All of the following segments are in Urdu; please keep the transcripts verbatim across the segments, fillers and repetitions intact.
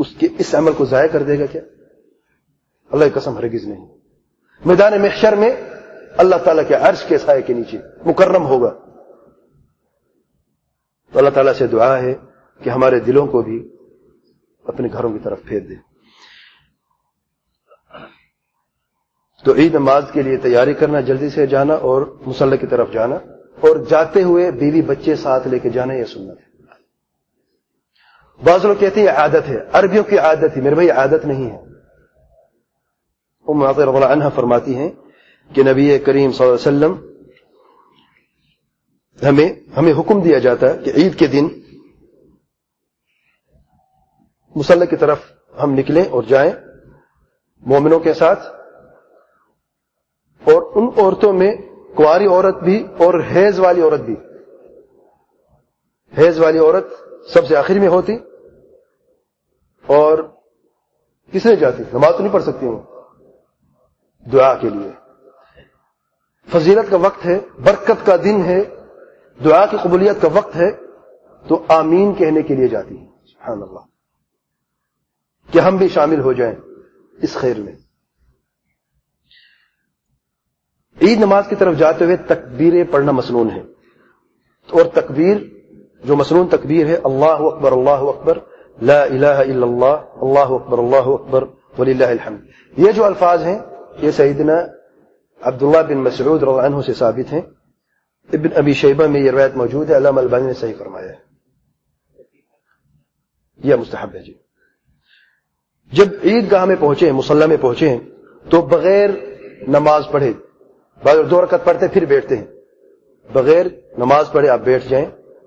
اس کے اس عمل کو ضائع کر دے گا کیا؟ اللہ کی قسم ہرگز نہیں. میدان محشر میں اللہ تعالیٰ کے عرش کے سائے کے نیچے مکرم ہوگا. تو اللہ تعالیٰ سے دعا ہے کہ ہمارے دلوں کو بھی اپنے گھروں کی طرف پھیر دے. تو عید نماز کے لیے تیاری کرنا، جلدی سے جانا اور مصلی کی طرف جانا، اور جاتے ہوئے بیوی بچے ساتھ لے کے جانا، یہ سنت ہے. بعض لوگ کہتے ہیں یہ عادت ہے، عربیوں کی عادت ہے. میرے بھائی عادت نہیں ہے. ام عطیہ رضی اللہ عنہا فرماتی ہیں کہ نبی کریم صلی اللہ علیہ وسلم ہمیں ہمیں حکم دیا جاتا ہے کہ عید کے دن مصلی کی طرف ہم نکلیں اور جائیں مومنوں کے ساتھ، اور ان عورتوں میں کنواری عورت بھی اور حیض والی عورت بھی. حیض والی عورت سب سے آخر میں ہوتی، اور کس نے جاتی؟ نماز تو نہیں پڑھ سکتی ہوں، دعا کے لیے. فضیلت کا وقت ہے، برکت کا دن ہے، دعا کی قبولیت کا وقت ہے، تو آمین کہنے کے لیے جاتی ہے. سبحان اللہ، کہ ہم بھی شامل ہو جائیں اس خیر میں. عید نماز کی طرف جاتے ہوئے تکبیریں پڑھنا مسنون ہے، اور تکبیر جو مسنون تکبیر ہے، اللہ اکبر اللہ اکبر لا الہ الا اللہ اللہ اکبر اللہ اکبر وللہ الحمد. یہ جو الفاظ ہیں یہ سیدنا عبداللہ بن مسعود رضی اللہ عنہ سے ثابت ہیں. ابن ابی شیبہ میں یہ روایت موجود ہے، علامہ البانی نے صحیح فرمایا ہے. یہ مستحب ہے. جی جب عید گاہ میں پہنچے، مصلی میں پہنچے، تو بغیر نماز پڑھے، بعض دو رکعت پڑھتے پھر بیٹھتے ہیں، بغیر نماز پڑھے آپ بیٹھ جائیں.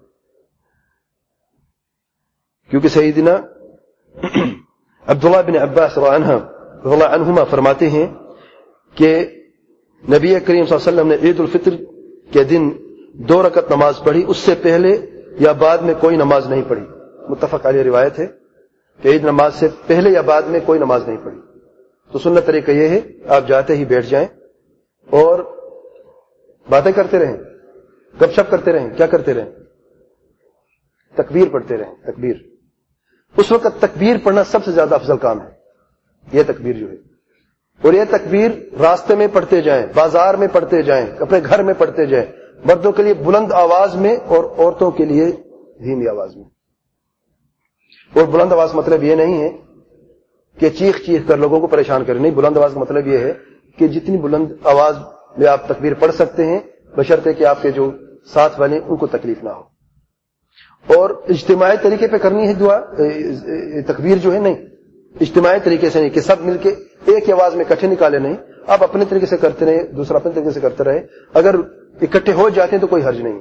کیونکہ سیدنا عبداللہ بن عباس رضی اللہ عنہما فرماتے ہیں کہ نبی کریم صلی اللہ علیہ وسلم نے عید الفطر کے دن دو رکعت نماز پڑھی، اس سے پہلے یا بعد میں کوئی نماز نہیں پڑھی. متفق علیہ روایت ہے کہ عید نماز سے پہلے یا بعد میں کوئی نماز نہیں پڑھی. تو سنت طریقہ یہ ہے آپ جاتے ہی بیٹھ جائیں اور باتیں کرتے رہیں، گپ شپ کرتے رہیں. کیا کرتے رہیں؟ تکبیر پڑھتے رہیں. تکبیر اس وقت تکبیر پڑھنا سب سے زیادہ افضل کام ہے. یہ تکبیر جو ہے، اور یہ تکبیر راستے میں پڑھتے جائیں، بازار میں پڑھتے جائیں، اپنے گھر میں پڑھتے جائیں. مردوں کے لیے بلند آواز میں اور عورتوں کے لیے دھیمی آواز میں. اور بلند آواز مطلب یہ نہیں ہے کہ چیخ چیخ کر لوگوں کو پریشان کریں. نہیں، بلند آواز کا مطلب یہ ہے کہ جتنی بلند آواز میں آپ تکبیر پڑھ سکتے ہیں، بشرطے کہ آپ کے جو ساتھ والے ان کو تکلیف نہ ہو. اور اجتماعی طریقے پہ کرنی ہے دعا، تکبیر جو ہے. نہیں، اجتماعی طریقے سے نہیں کہ سب مل کے ایک آواز میں اکٹھے نکالے. نہیں، آپ اپنے طریقے سے کرتے رہے، دوسرا اپنے طریقے سے کرتے رہے. اگر اکٹھے ہو جاتے ہیں تو کوئی حرج نہیں.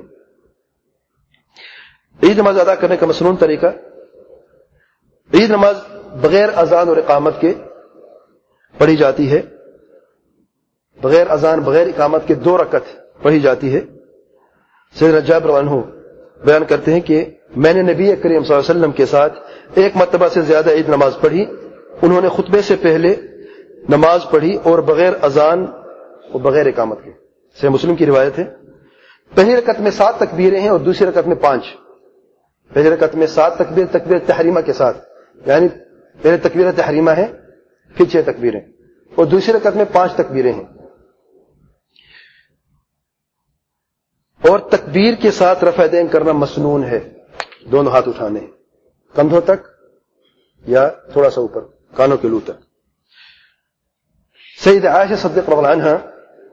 عید نماز ادا کرنے کا مسنون طریقہ، عید نماز بغیر اذان اور اقامت کے پڑھی جاتی ہے. بغیر اذان بغیر اقامت کے دو رکعت پڑھی جاتی ہے. سیدنا جابر رضی اللہ عنہ بیان کرتے ہیں کہ میں نے نبی کریم صلی اللہ علیہ وسلم کے ساتھ ایک مرتبہ سے زیادہ عید نماز پڑھی. انہوں نے خطبے سے پہلے نماز پڑھی اور بغیر اذان اور بغیر اقامت کے. صحیح مسلم کی روایت ہے. پہلی رکعت میں سات تکبیریں ہیں اور دوسری رکعت میں پانچ. پہلی رکعت میں سات تکبیر تکبیر تحریمہ کے ساتھ، یعنی پہلے تکبیر تحریمہ ہے، پھر چھ تکبیریں، اور دوسری رکعت میں پانچ تکبیریں ہیں. اور تکبیر کے ساتھ رفع دین کرنا مسنون ہے. دونوں ہاتھ اٹھانے ہیں کندھوں تک یا تھوڑا سا اوپر کانوں کے لو تک. سیدہ عائشہ صدیقہ رضی اللہ عنہا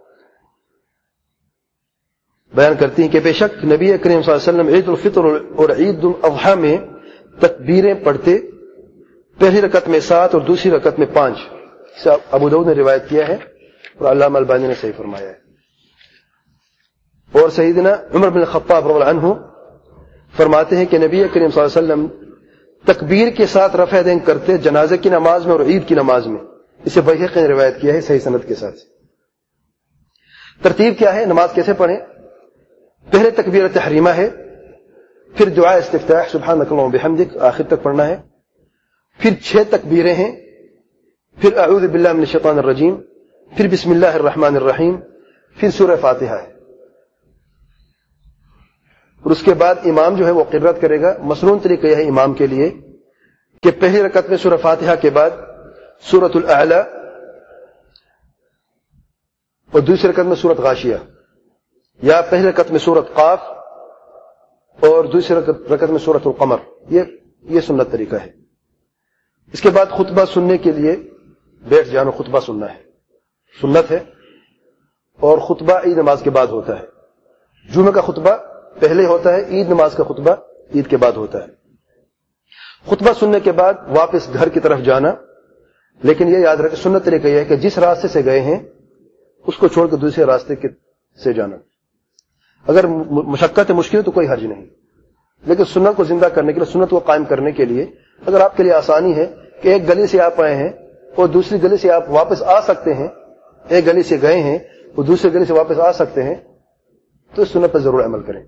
بیان کرتی ہیں کہ بے شک نبی کریم صلی اللہ علیہ وسلم عید الفطر اور عید الاضحیٰ میں تکبیریں پڑھتے، پہلی رکعت میں سات اور دوسری رکعت میں پانچ. ابو داؤد نے روایت کیا ہے اور علامہ البانی نے صحیح فرمایا ہے. اور سیدنا عمر بن الخطاب رضی اللہ عنہ فرماتے ہیں کہ نبی کریم صلی اللہ علیہ وسلم تکبیر کے ساتھ رفع دین کرتے جنازے کی نماز میں اور عید کی نماز میں. اسے بیہقی نے روایت کیا ہے صحیح سند کے ساتھ. ترتیب کیا ہے؟ نماز کیسے پڑھیں؟ پہلے تکبیر تحریمہ ہے، پھر دعا استفتاح سبحانک اللہم وبحمدک آخر تک پڑھنا ہے، پھر چھ تکبیریں ہیں، پھر اعوذ باللہ من الشیطان الرجیم، پھر بسم اللہ الرحمن الرحیم، پھر سورہ فاتحہ ہے. اور اس کے بعد امام جو ہے وہ قرات کرے گا. مسنون طریقہ یہ ہے امام کے لیے کہ پہلی رکعت میں سورہ فاتحہ کے بعد سورۃ الاعلی اور دوسری رکعت میں سورۃ غاشیہ، یا پہلی رکعت میں سورۃ قاف اور دوسری رکعت میں سورۃ القمر، یہ یہ سنت طریقہ ہے۔ اس کے بعد خطبہ سننے کے لیے بیٹھ جانا، خطبہ سننا ہے، سنت ہے، اور خطبہ عید نماز کے بعد ہوتا ہے۔ جمعہ کا خطبہ پہلے ہوتا ہے، عید نماز کا خطبہ عید کے بعد ہوتا ہے۔ خطبہ سننے کے بعد واپس گھر کی طرف جانا، لیکن یہ یاد رکھیں سنت طریقہ یہ ہے کہ جس راستے سے گئے ہیں اس کو چھوڑ کر دوسرے راستے سے جانا۔ اگر مشقت مشکل ہے تو کوئی حرج نہیں، لیکن سنت کو زندہ کرنے کے لیے، سنت کو قائم کرنے کے لیے اگر آپ کے لیے آسانی ہے کہ ایک گلی سے آپ آئے ہیں اور دوسری گلی سے آپ واپس آ سکتے ہیں، ایک گلی سے گئے ہیں اور دوسری گلی سے واپس آ سکتے ہیں، تو اس سنت پر ضرور عمل کریں۔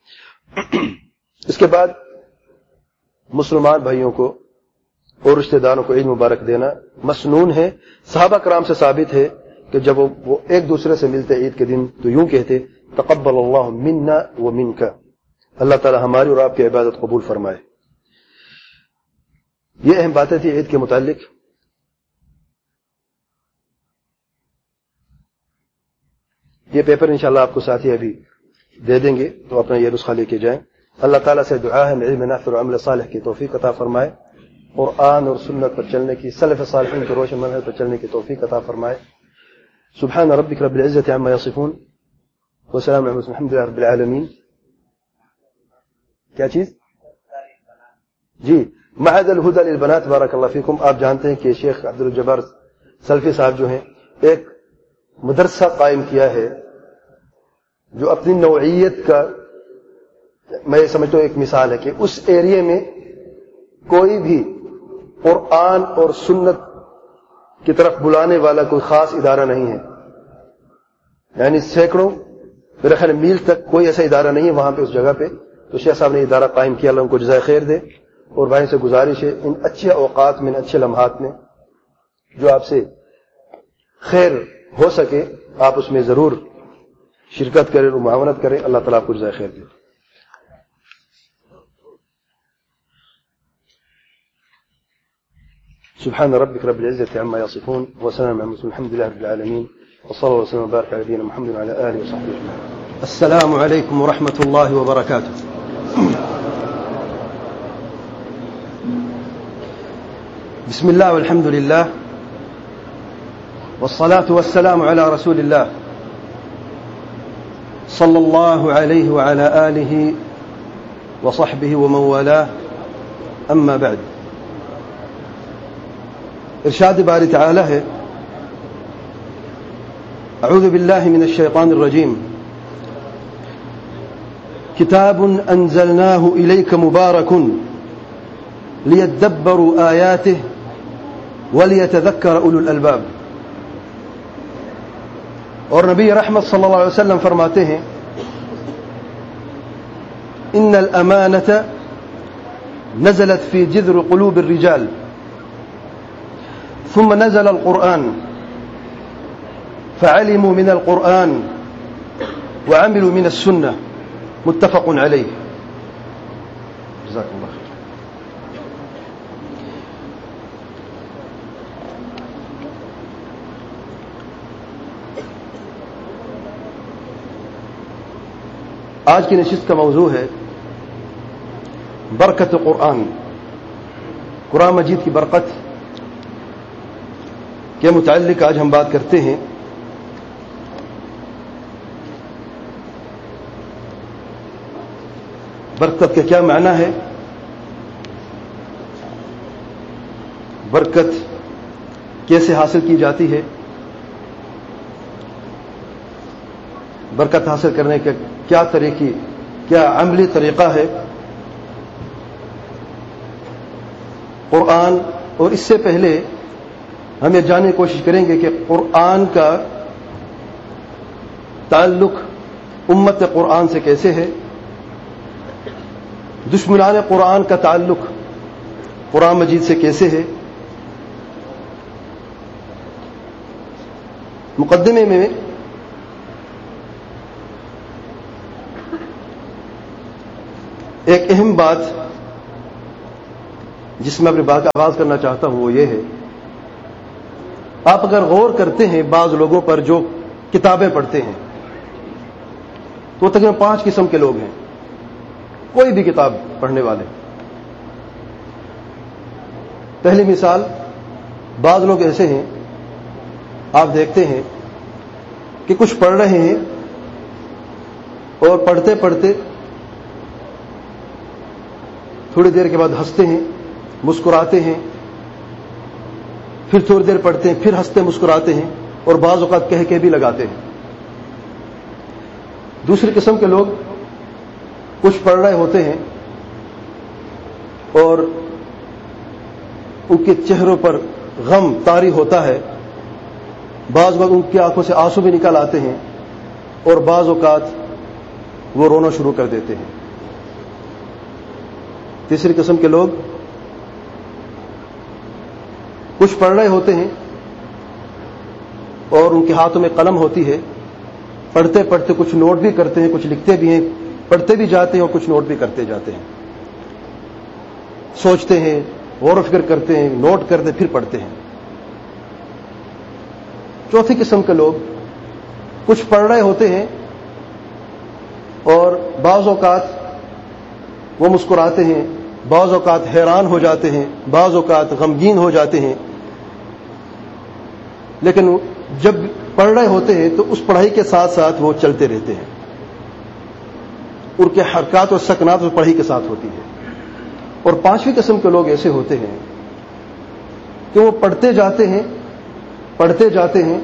اس کے بعد مسلمان بھائیوں کو اور رشتہ داروں کو عید مبارک دینا مسنون ہے۔ صحابہ کرام سے ثابت ہے کہ جب وہ ایک دوسرے سے ملتے عید کے دن تو یوں کہتے تقبل اللہ منا و منک، اللہ تعالی ہماری اور آپ کی عبادت قبول فرمائے۔ یہ اہم باتیں تھی عید کے متعلق۔ یہ پیپر انشاءاللہ آپ کو ساتھی ابھی دے دیں گے، تو اپنا یہ نسخہ لے کے جائیں۔ اللہ تعالیٰ سے دعا ہے علم نافع اور عمل صالح کی توفیق عطا فرمائے، قرآن اور سنت پر چلنے کی، سلف صالحین کے روشن منہج پر چلنے کی توفیق عطا فرمائے۔ سبحان ربک رب العزت عما یصفون وسلام علی المرسلین الحمد للہ رب العالمین۔ کیا چیز؟ جی معہد الہدی للبنات، بارک اللہ فیکم۔ آپ جانتے ہیں کہ شیخ عبد الجبار سلفی صاحب جو ہیں ایک مدرسہ قائم کیا ہے جو اپنی نوعیت کا میں سمجھتا ہوں ایک مثال ہے کہ اس ایریے میں کوئی بھی قرآن اور سنت کی طرف بلانے والا کوئی خاص ادارہ نہیں ہے، یعنی سینکڑوں میرے خیال میل تک کوئی ایسا ادارہ نہیں ہے وہاں پہ اس جگہ پہ۔ تو شیخ صاحب نے ادارہ قائم کیا، اللہ ان کو جزائے خیر دے۔ اور بھائی سے گزارش ہے ان اچھے اوقات میں، ان اچھے لمحات میں جو آپ سے خیر ہو سکے آپ اس میں ضرور شرکت کریں اور معاونت کریں۔ اللہ تعالیٰ آپ کو جزائے خیر دے۔ سبحان ربك رب العزة عما يصفون وسلام على المرسلين الحمد لله رب العالمين وصلى الله وسلم وبارك على نبينا محمد وعلى آله وصحبه أجمعين. السلام عليكم ورحمة الله وبركاته. بسم الله والحمد لله والصلاة والسلام على رسول الله صلى الله عليه وعلى آله وصحبه ومن والاه، أما بعد۔ ارشاد باری تعالی ہے اعوذ باللہ من الشیطان الرجیم کتاب انزلناہ الیک مبارک لیدبروا آیاتہ ولیتذکر اولو الالباب۔ اور نبی رحمت صلی اللہ علیہ وسلم فرماتے ہیں ان الامانۃ نزلت فی جذر قلوب الرجال ثم نزل القرآن فعلموا من القرآن وعملوا من السنة متفق عليه۔ جزاكم الله خير۔ آج کی نشست کا موضوع ہے برکت قرآن، قرآن مجید کی برکت کے متعلق آج ہم بات کرتے ہیں۔ برکت کا کیا معنی ہے، برکت کیسے حاصل کی جاتی ہے، برکت حاصل کرنے کا کیا طریقی کیا عملی طریقہ ہے۔ قرآن، اور اس سے پہلے ہم یہ جاننے کی کوشش کریں گے کہ قرآن کا تعلق امت قرآن سے کیسے ہے، دشمنان قرآن کا تعلق قرآن مجید سے کیسے ہے۔ مقدمے میں ایک اہم بات جس میں اپنی بات کا آغاز کرنا چاہتا ہوں وہ یہ ہے، آپ اگر غور کرتے ہیں بعض لوگوں پر جو کتابیں پڑھتے ہیں تو تقریباً پانچ قسم کے لوگ ہیں، کوئی بھی کتاب پڑھنے والے۔ پہلی مثال، بعض لوگ ایسے ہیں آپ دیکھتے ہیں کہ کچھ پڑھ رہے ہیں اور پڑھتے پڑھتے تھوڑی دیر کے بعد ہنستے ہیں، مسکراتے ہیں، پھر تھوڑی دیر پڑھتے ہیں، پھر ہنستے مسکراتے ہیں، اور بعض اوقات کہہ کے بھی لگاتے ہیں۔ دوسری قسم کے لوگ کچھ پڑھ رہے ہوتے ہیں اور ان کے چہروں پر غم طاری ہوتا ہے، بعض وقت ان کی آنکھوں سے آنسو بھی نکل آتے ہیں، اور بعض اوقات وہ رونا شروع کر دیتے ہیں۔ تیسری قسم کے لوگ کچھ پڑھ رہے ہوتے ہیں اور ان کے ہاتھوں میں قلم ہوتی ہے، پڑھتے پڑھتے کچھ نوٹ بھی کرتے ہیں، کچھ لکھتے بھی ہیں، پڑھتے بھی جاتے ہیں اور کچھ نوٹ بھی کرتے جاتے ہیں، سوچتے ہیں، غور و فکر کرتے ہیں، نوٹ کرتے ہیں، پھر پڑھتے ہیں۔ چوتھی قسم کے لوگ کچھ پڑھ رہے ہوتے ہیں اور بعض اوقات وہ مسکراتے ہیں، بعض اوقات حیران ہو جاتے ہیں، بعض اوقات غمگین ہو جاتے ہیں، لیکن جب پڑھ رہے ہوتے ہیں تو اس پڑھائی کے ساتھ ساتھ وہ چلتے رہتے ہیں، ان کے حرکات اور سکنات اس پڑھائی کے ساتھ ہوتی ہے۔ اور پانچویں قسم کے لوگ ایسے ہوتے ہیں کہ وہ پڑھتے جاتے ہیں پڑھتے جاتے ہیں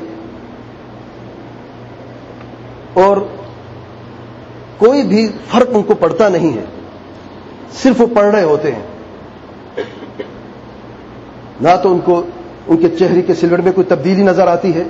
اور کوئی بھی فرق ان کو پڑتا نہیں ہے، صرف وہ پڑھ رہے ہوتے ہیں، نہ تو ان کو ان کے چہرے کے سلوٹ میں کوئی تبدیلی نظر آتی ہے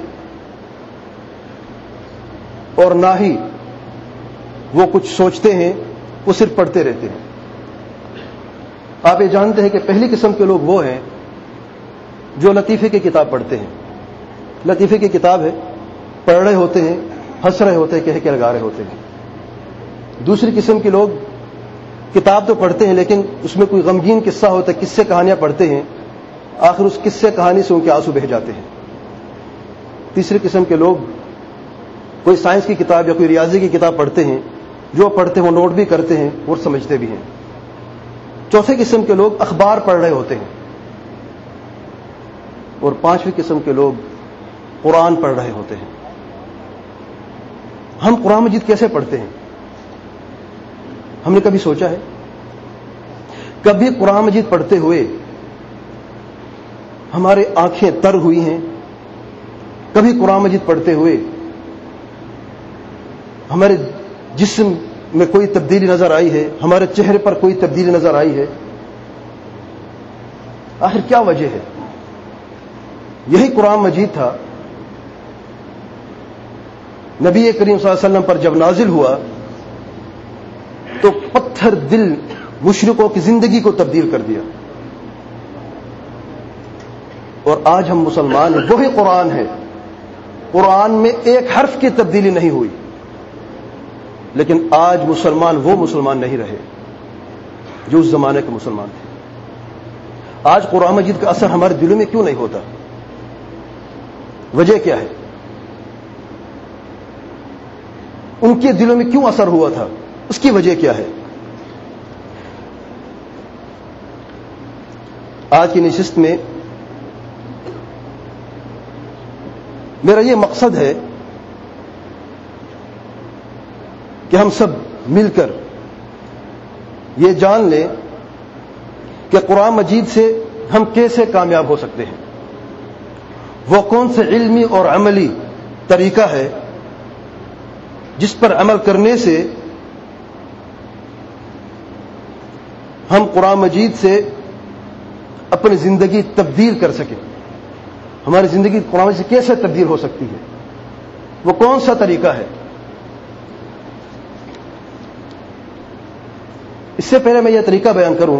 اور نہ ہی وہ کچھ سوچتے ہیں، وہ صرف پڑھتے رہتے ہیں۔ آپ یہ جانتے ہیں کہ پہلی قسم کے لوگ وہ ہیں جو لطیفے کی کتاب پڑھتے ہیں، لطیفے کی کتاب ہے، پڑھ رہے ہوتے ہیں، ہنس رہے ہوتے ہیں، کہہ کے لگا رہے ہوتے ہیں۔ دوسری قسم کے لوگ کتاب تو پڑھتے ہیں لیکن اس میں کوئی غمگین قصہ ہوتا ہے، قصے کہانیاں پڑھتے ہیں، آخر اس قصے کہانی سے ان کے آنسو بہہ جاتے ہیں۔ تیسری قسم کے لوگ کوئی سائنس کی کتاب یا کوئی ریاضی کی کتاب پڑھتے ہیں، جو پڑھتے ہیں وہ نوٹ بھی کرتے ہیں اور سمجھتے بھی ہیں۔ چوتھے قسم کے لوگ اخبار پڑھ رہے ہوتے ہیں، اور پانچویں قسم کے لوگ قرآن پڑھ رہے ہوتے ہیں۔ ہم قرآن مجید کیسے پڑھتے ہیں؟ ہم نے کبھی سوچا ہے؟ کبھی قرآن مجید پڑھتے ہوئے ہمارے آنکھیں تر ہوئی ہیں؟ کبھی قرآن مجید پڑھتے ہوئے ہمارے جسم میں کوئی تبدیلی نظر آئی ہے؟ ہمارے چہرے پر کوئی تبدیلی نظر آئی ہے؟ آخر کیا وجہ ہے؟ یہی قرآن مجید تھا نبی کریم صلی اللہ علیہ وسلم پر جب نازل ہوا تو پتھر دل مشرکوں کی زندگی کو تبدیل کر دیا، اور آج ہم مسلمان ہیں، وہی قرآن ہے، قرآن میں ایک حرف کی تبدیلی نہیں ہوئی، لیکن آج مسلمان وہ مسلمان نہیں رہے جو اس زمانے کے مسلمان تھے۔ آج قرآن مجید کا اثر ہمارے دلوں میں کیوں نہیں ہوتا؟ وجہ کیا ہے؟ ان کے دلوں میں کیوں اثر ہوا تھا؟ اس کی وجہ کیا ہے؟ آج کی نشست میں میرا یہ مقصد ہے کہ ہم سب مل کر یہ جان لیں کہ قرآن مجید سے ہم کیسے کامیاب ہو سکتے ہیں، وہ کون سے علمی اور عملی طریقہ ہے جس پر عمل کرنے سے ہم قرآن مجید سے اپنی زندگی تبدیل کر سکیں، ہماری زندگی قرآن مجید سے کیسے تبدیل ہو سکتی ہے، وہ کون سا طریقہ ہے۔ اس سے پہلے میں یہ طریقہ بیان کروں،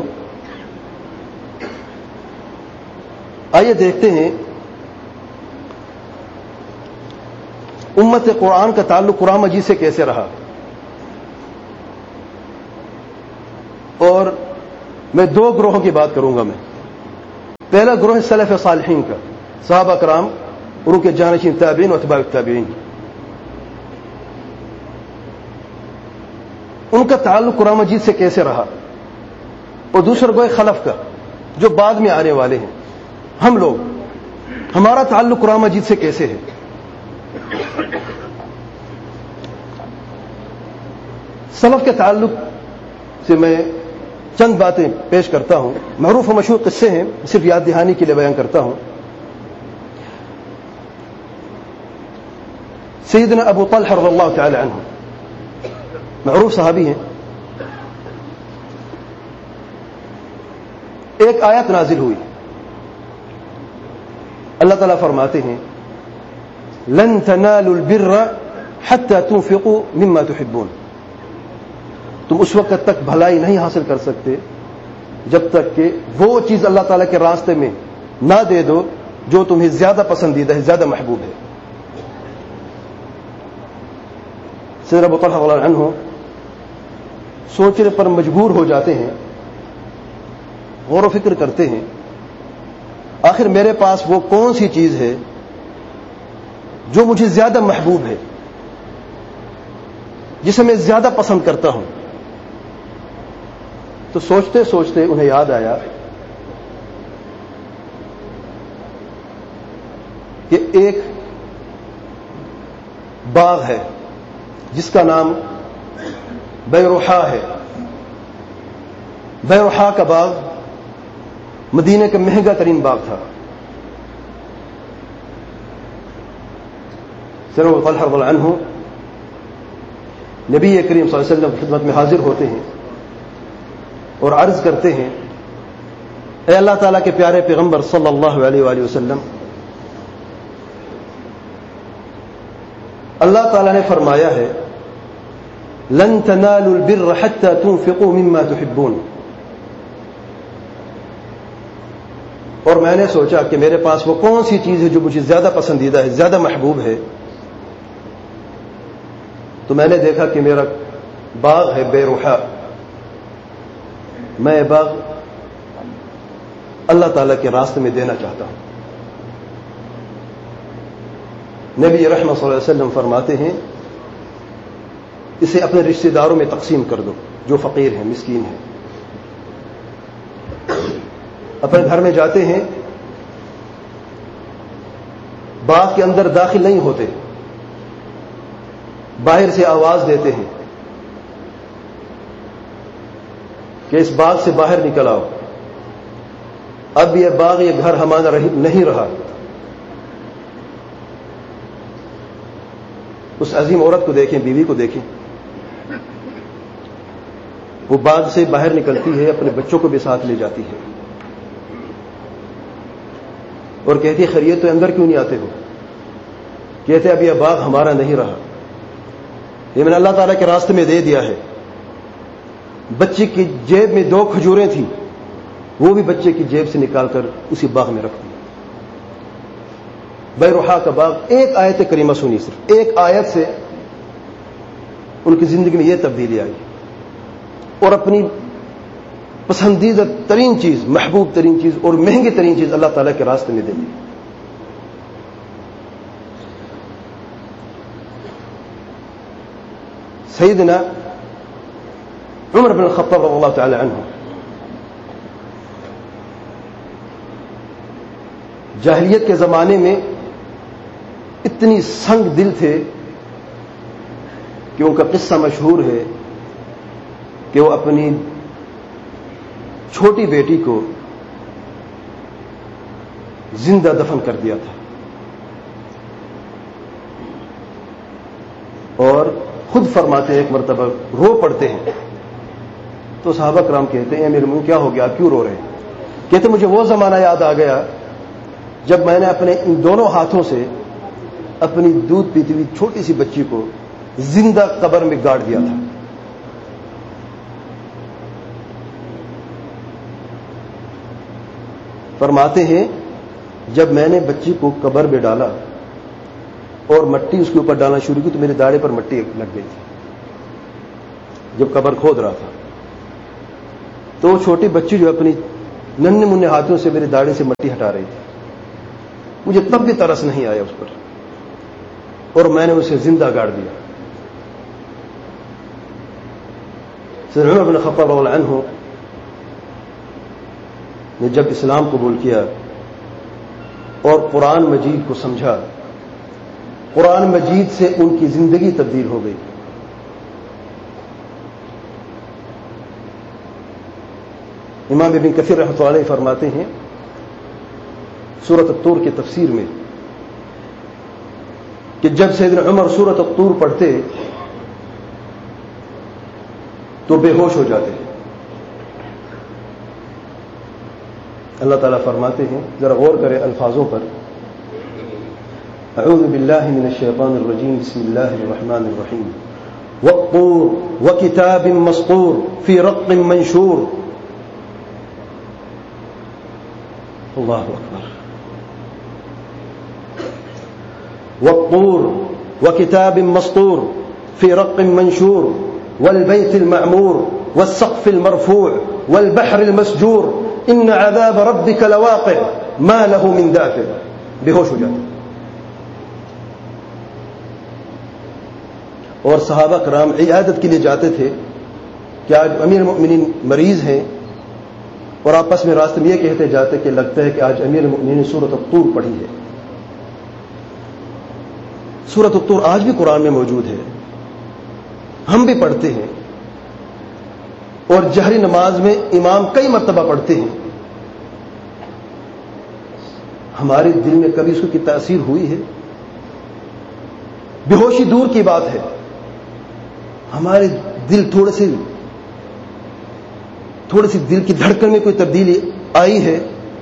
آئیے دیکھتے ہیں امت قرآن کا تعلق قرآن مجید سے کیسے رہا۔ اور میں دو گروہوں کی بات کروں گا، میں پہلا گروہ سلف صالحین کا، صحابہ کرام اور ان کے جانشین تابعین و اتباع التابعین، ان کا تعلق قرآن مجید سے کیسے رہا، اور دوسرا گروہ خلف کا جو بعد میں آنے والے ہیں، ہم لوگ ہمارا تعلق قرآن مجید سے کیسے ہے۔ سلف کے تعلق سے میں چند باتیں پیش کرتا ہوں، معروف و مشہور قصے ہیں، صرف یاد دہانی کے لیے بیان کرتا ہوں۔ سیدنا ابو طلحہ رضی اللہ تعالی عنہ معروف صحابی ہیں، ایک آیت نازل ہوئی، اللہ تعالیٰ فرماتے ہیں لن تنالوا البر حتى تنفقوا مما تحبون، تم اس وقت تک بھلائی نہیں حاصل کر سکتے جب تک کہ وہ چیز اللہ تعالیٰ کے راستے میں نہ دے دو جو تمہیں زیادہ پسندیدہ ہے، زیادہ محبوب ہے۔ سیدنا ابو طلحہ رضی اللہ عنہ سوچنے پر مجبور ہو جاتے ہیں، غور و فکر کرتے ہیں، آخر میرے پاس وہ کون سی چیز ہے جو مجھے زیادہ محبوب ہے، جسے میں زیادہ پسند کرتا ہوں۔ تو سوچتے سوچتے انہیں یاد آیا کہ ایک باغ ہے جس کا نام بیروحا ہے۔ بیروحا کا باغ مدینہ کا مہنگا ترین باغ تھا۔ سیدنا ابو طلحہ رضی اللہ عنہ نبی کریم صلی اللہ علیہ وسلم کی خدمت میں حاضر ہوتے ہیں اور عرض کرتے ہیں، اے اللہ تعالیٰ کے پیارے پیغمبر صلی اللہ علیہ وآلہ وسلم، اللہ تعالیٰ نے فرمایا ہے لن تنالوا البر حتى تنفقوا مما تحبون، اور میں نے سوچا کہ میرے پاس وہ کون سی چیز ہے جو مجھے زیادہ پسندیدہ ہے، زیادہ محبوب ہے، تو میں نے دیکھا کہ میرا باغ ہے بیروحا، میں باغ اللہ تعالیٰ کے راستے میں دینا چاہتا ہوں۔ نبی رحمت صلی اللہ علیہ وسلم فرماتے ہیں اسے اپنے رشتہ داروں میں تقسیم کر دو جو فقیر ہیں، مسکین ہیں۔ اپنے گھر میں جاتے ہیں، باغ کے اندر داخل نہیں ہوتے، باہر سے آواز دیتے ہیں کہ اس باغ سے باہر نکل آؤ، اب یہ باغ یہ گھر ہمارا نہیں رہا۔ اس عظیم عورت کو دیکھیں، بیوی کو دیکھیں، وہ باغ سے باہر نکلتی ہے، اپنے بچوں کو بھی ساتھ لے جاتی ہے اور کہتی ہے خیریت تو اندر کیوں نہیں آتے ہو؟ کہتے اب یہ باغ ہمارا نہیں رہا، یہ میں نے اللہ تعالیٰ کے راستے میں دے دیا ہے۔ بچے کی جیب میں دو کھجوریں تھیں، وہ بھی بچے کی جیب سے نکال کر اسی باغ میں رکھ دی۔ بیروحا کا باغ، ایک آیت کریمہ سنی، صرف ایک آیت سے ان کی زندگی میں یہ تبدیلی آئی اور اپنی پسندیدہ ترین چیز، محبوب ترین چیز اور مہنگی ترین چیز اللہ تعالیٰ کے راستے میں دے دی۔ سیدنا عمر بن الخطاب رضی اللہ تعالی عنہ جاہلیت کے زمانے میں اتنی سنگ دل تھے کہ ان کا قصہ مشہور ہے کہ وہ اپنی چھوٹی بیٹی کو زندہ دفن کر دیا تھا اور خود فرماتے ہیں ایک مرتبہ رو پڑتے ہیں تو صحابہ کرام کہتے ہیں میرے منہ کیا ہو گیا، کیوں رو رہے ہیں؟ کہتے مجھے وہ زمانہ یاد آ گیا جب میں نے اپنے ان دونوں ہاتھوں سے اپنی دودھ پیتی ہوئی چھوٹی سی بچی کو زندہ قبر میں گاڑ دیا تھا۔ فرماتے ہیں جب میں نے بچی کو قبر میں ڈالا اور مٹی اس کے اوپر ڈالنا شروع کی تو میرے داڑھی پر مٹی لگ گئی تھی جب قبر کھود رہا تھا۔ تو وہ چھوٹی بچی جو اپنی ننھے منھے ہاتھوں سے میری داڑھی سے مٹی ہٹا رہی تھی. مجھے تب بھی ترس نہیں آیا اس پر, اور میں نے اسے زندہ گاڑ دیا. سیدنا عمر بن خطاب رضی اللہ عنہ نے جب اسلام قبول کیا اور قرآن مجید کو سمجھا, قرآن مجید سے ان کی زندگی تبدیل ہو گئی. امام ابن کثیر رحمۃ اللہ علیہ فرماتے ہیں سورۃ الطور کی تفسیر میں کہ جب سیدنا عمر سورۃ الطور پڑھتے تو بے ہوش ہو جاتے ہیں. اللہ تعالیٰ فرماتے ہیں, ذرا غور کریں الفاظوں پر, اعوذ باللہ من الشیطان الرجیم بسم اللہ الرحمن الرحیم والطور وکتاب مسطور فی رق منشور. اللہ اکبر. والطور وكتاب مسطور في رق منشور والبيت المعمور والسقف المرفوع والبحر المسجور إن عذاب ربك لواقع ما له من دافع. بے ہوش ہو جاتے. اور صحابہ کرام عیادت کے لیے جاتے تھے کہ آج امیر المؤمنین مریض ہیں, اور آپس میں راستے میں یہ کہتے جاتے کہ لگتا ہے کہ آج امیر المؤمنین نے سورۃ الطور پڑھی ہے. سورۃ الطور آج بھی قرآن میں موجود ہے, ہم بھی پڑھتے ہیں, اور جہری نماز میں امام کئی مرتبہ پڑھتے ہیں. ہمارے دل میں کبھی اس کی تاثیر ہوئی ہے؟ بے ہوشی دور کی بات ہے, ہمارے دل تھوڑے سے تھوڑی سی دل کی دھڑکن میں کوئی تبدیلی آئی ہے؟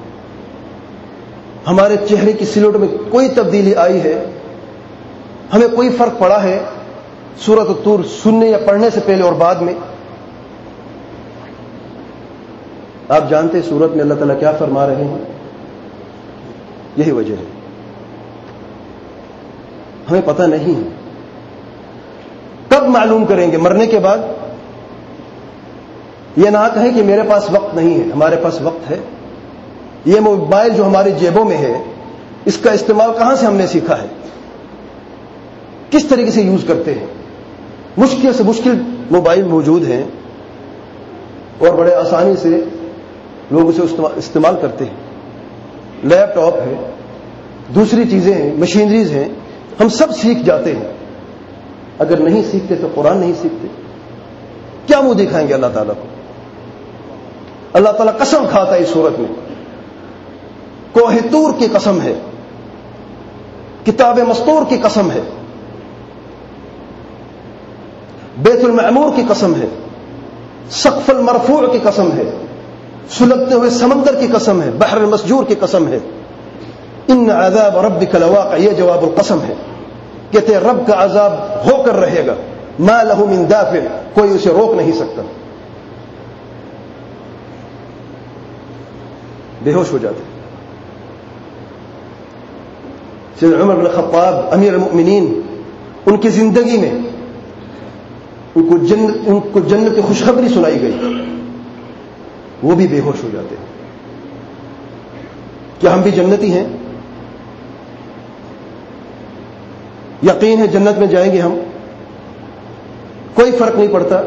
ہمارے چہرے کی سلوٹ میں کوئی تبدیلی آئی ہے؟ ہمیں کوئی فرق پڑا ہے سورۃ الطور سننے یا پڑھنے سے پہلے اور بعد میں؟ آپ جانتے ہیں سورت میں اللہ تعالیٰ کیا فرما رہے ہیں؟ یہی وجہ ہے, ہمیں پتہ نہیں ہے. کب معلوم کریں گے؟ مرنے کے بعد. یہ نہ کہیں کہ میرے پاس وقت نہیں ہے, ہمارے پاس وقت ہے. یہ موبائل جو ہمارے جیبوں میں ہے, اس کا استعمال کہاں سے ہم نے سیکھا ہے؟ کس طریقے سے یوز کرتے ہیں؟ مشکل سے مشکل موبائل موجود ہیں اور بڑے آسانی سے لوگ اسے استعمال کرتے ہیں. لیپ ٹاپ ہے, دوسری چیزیں ہیں, مشینریز ہیں, ہم سب سیکھ جاتے ہیں. اگر نہیں سیکھتے تو قرآن نہیں سیکھتے. کیا منہ دکھائیں گے اللہ تعالیٰ کو؟ اللہ تعالیٰ قسم کھاتا ہے اس صورت میں, کوہ طور کی قسم ہے, کتاب مسطور کی قسم ہے, بیت المعمور کی قسم ہے, سقف المرفوع کی قسم ہے, سلگتے ہوئے سمندر کی قسم ہے, بحر المسجور کی قسم ہے. ان عذاب ربک لواقع, یہ جواب القسم ہے. کہتے ہیں رب کا عذاب ہو کر رہے گا, ما له من دافع, کوئی اسے روک نہیں سکتا. بے ہوش ہو جاتے. سیدنا عمر بن خطاب امیر المؤمنین, ان کی زندگی میں ان کو جنت ان کو جنت کی خوشخبری سنائی گئی, وہ بھی بے ہوش ہو جاتے. کیا ہم بھی جنتی ہیں؟ یقین ہے جنت میں جائیں گے ہم, کوئی فرق نہیں پڑتا.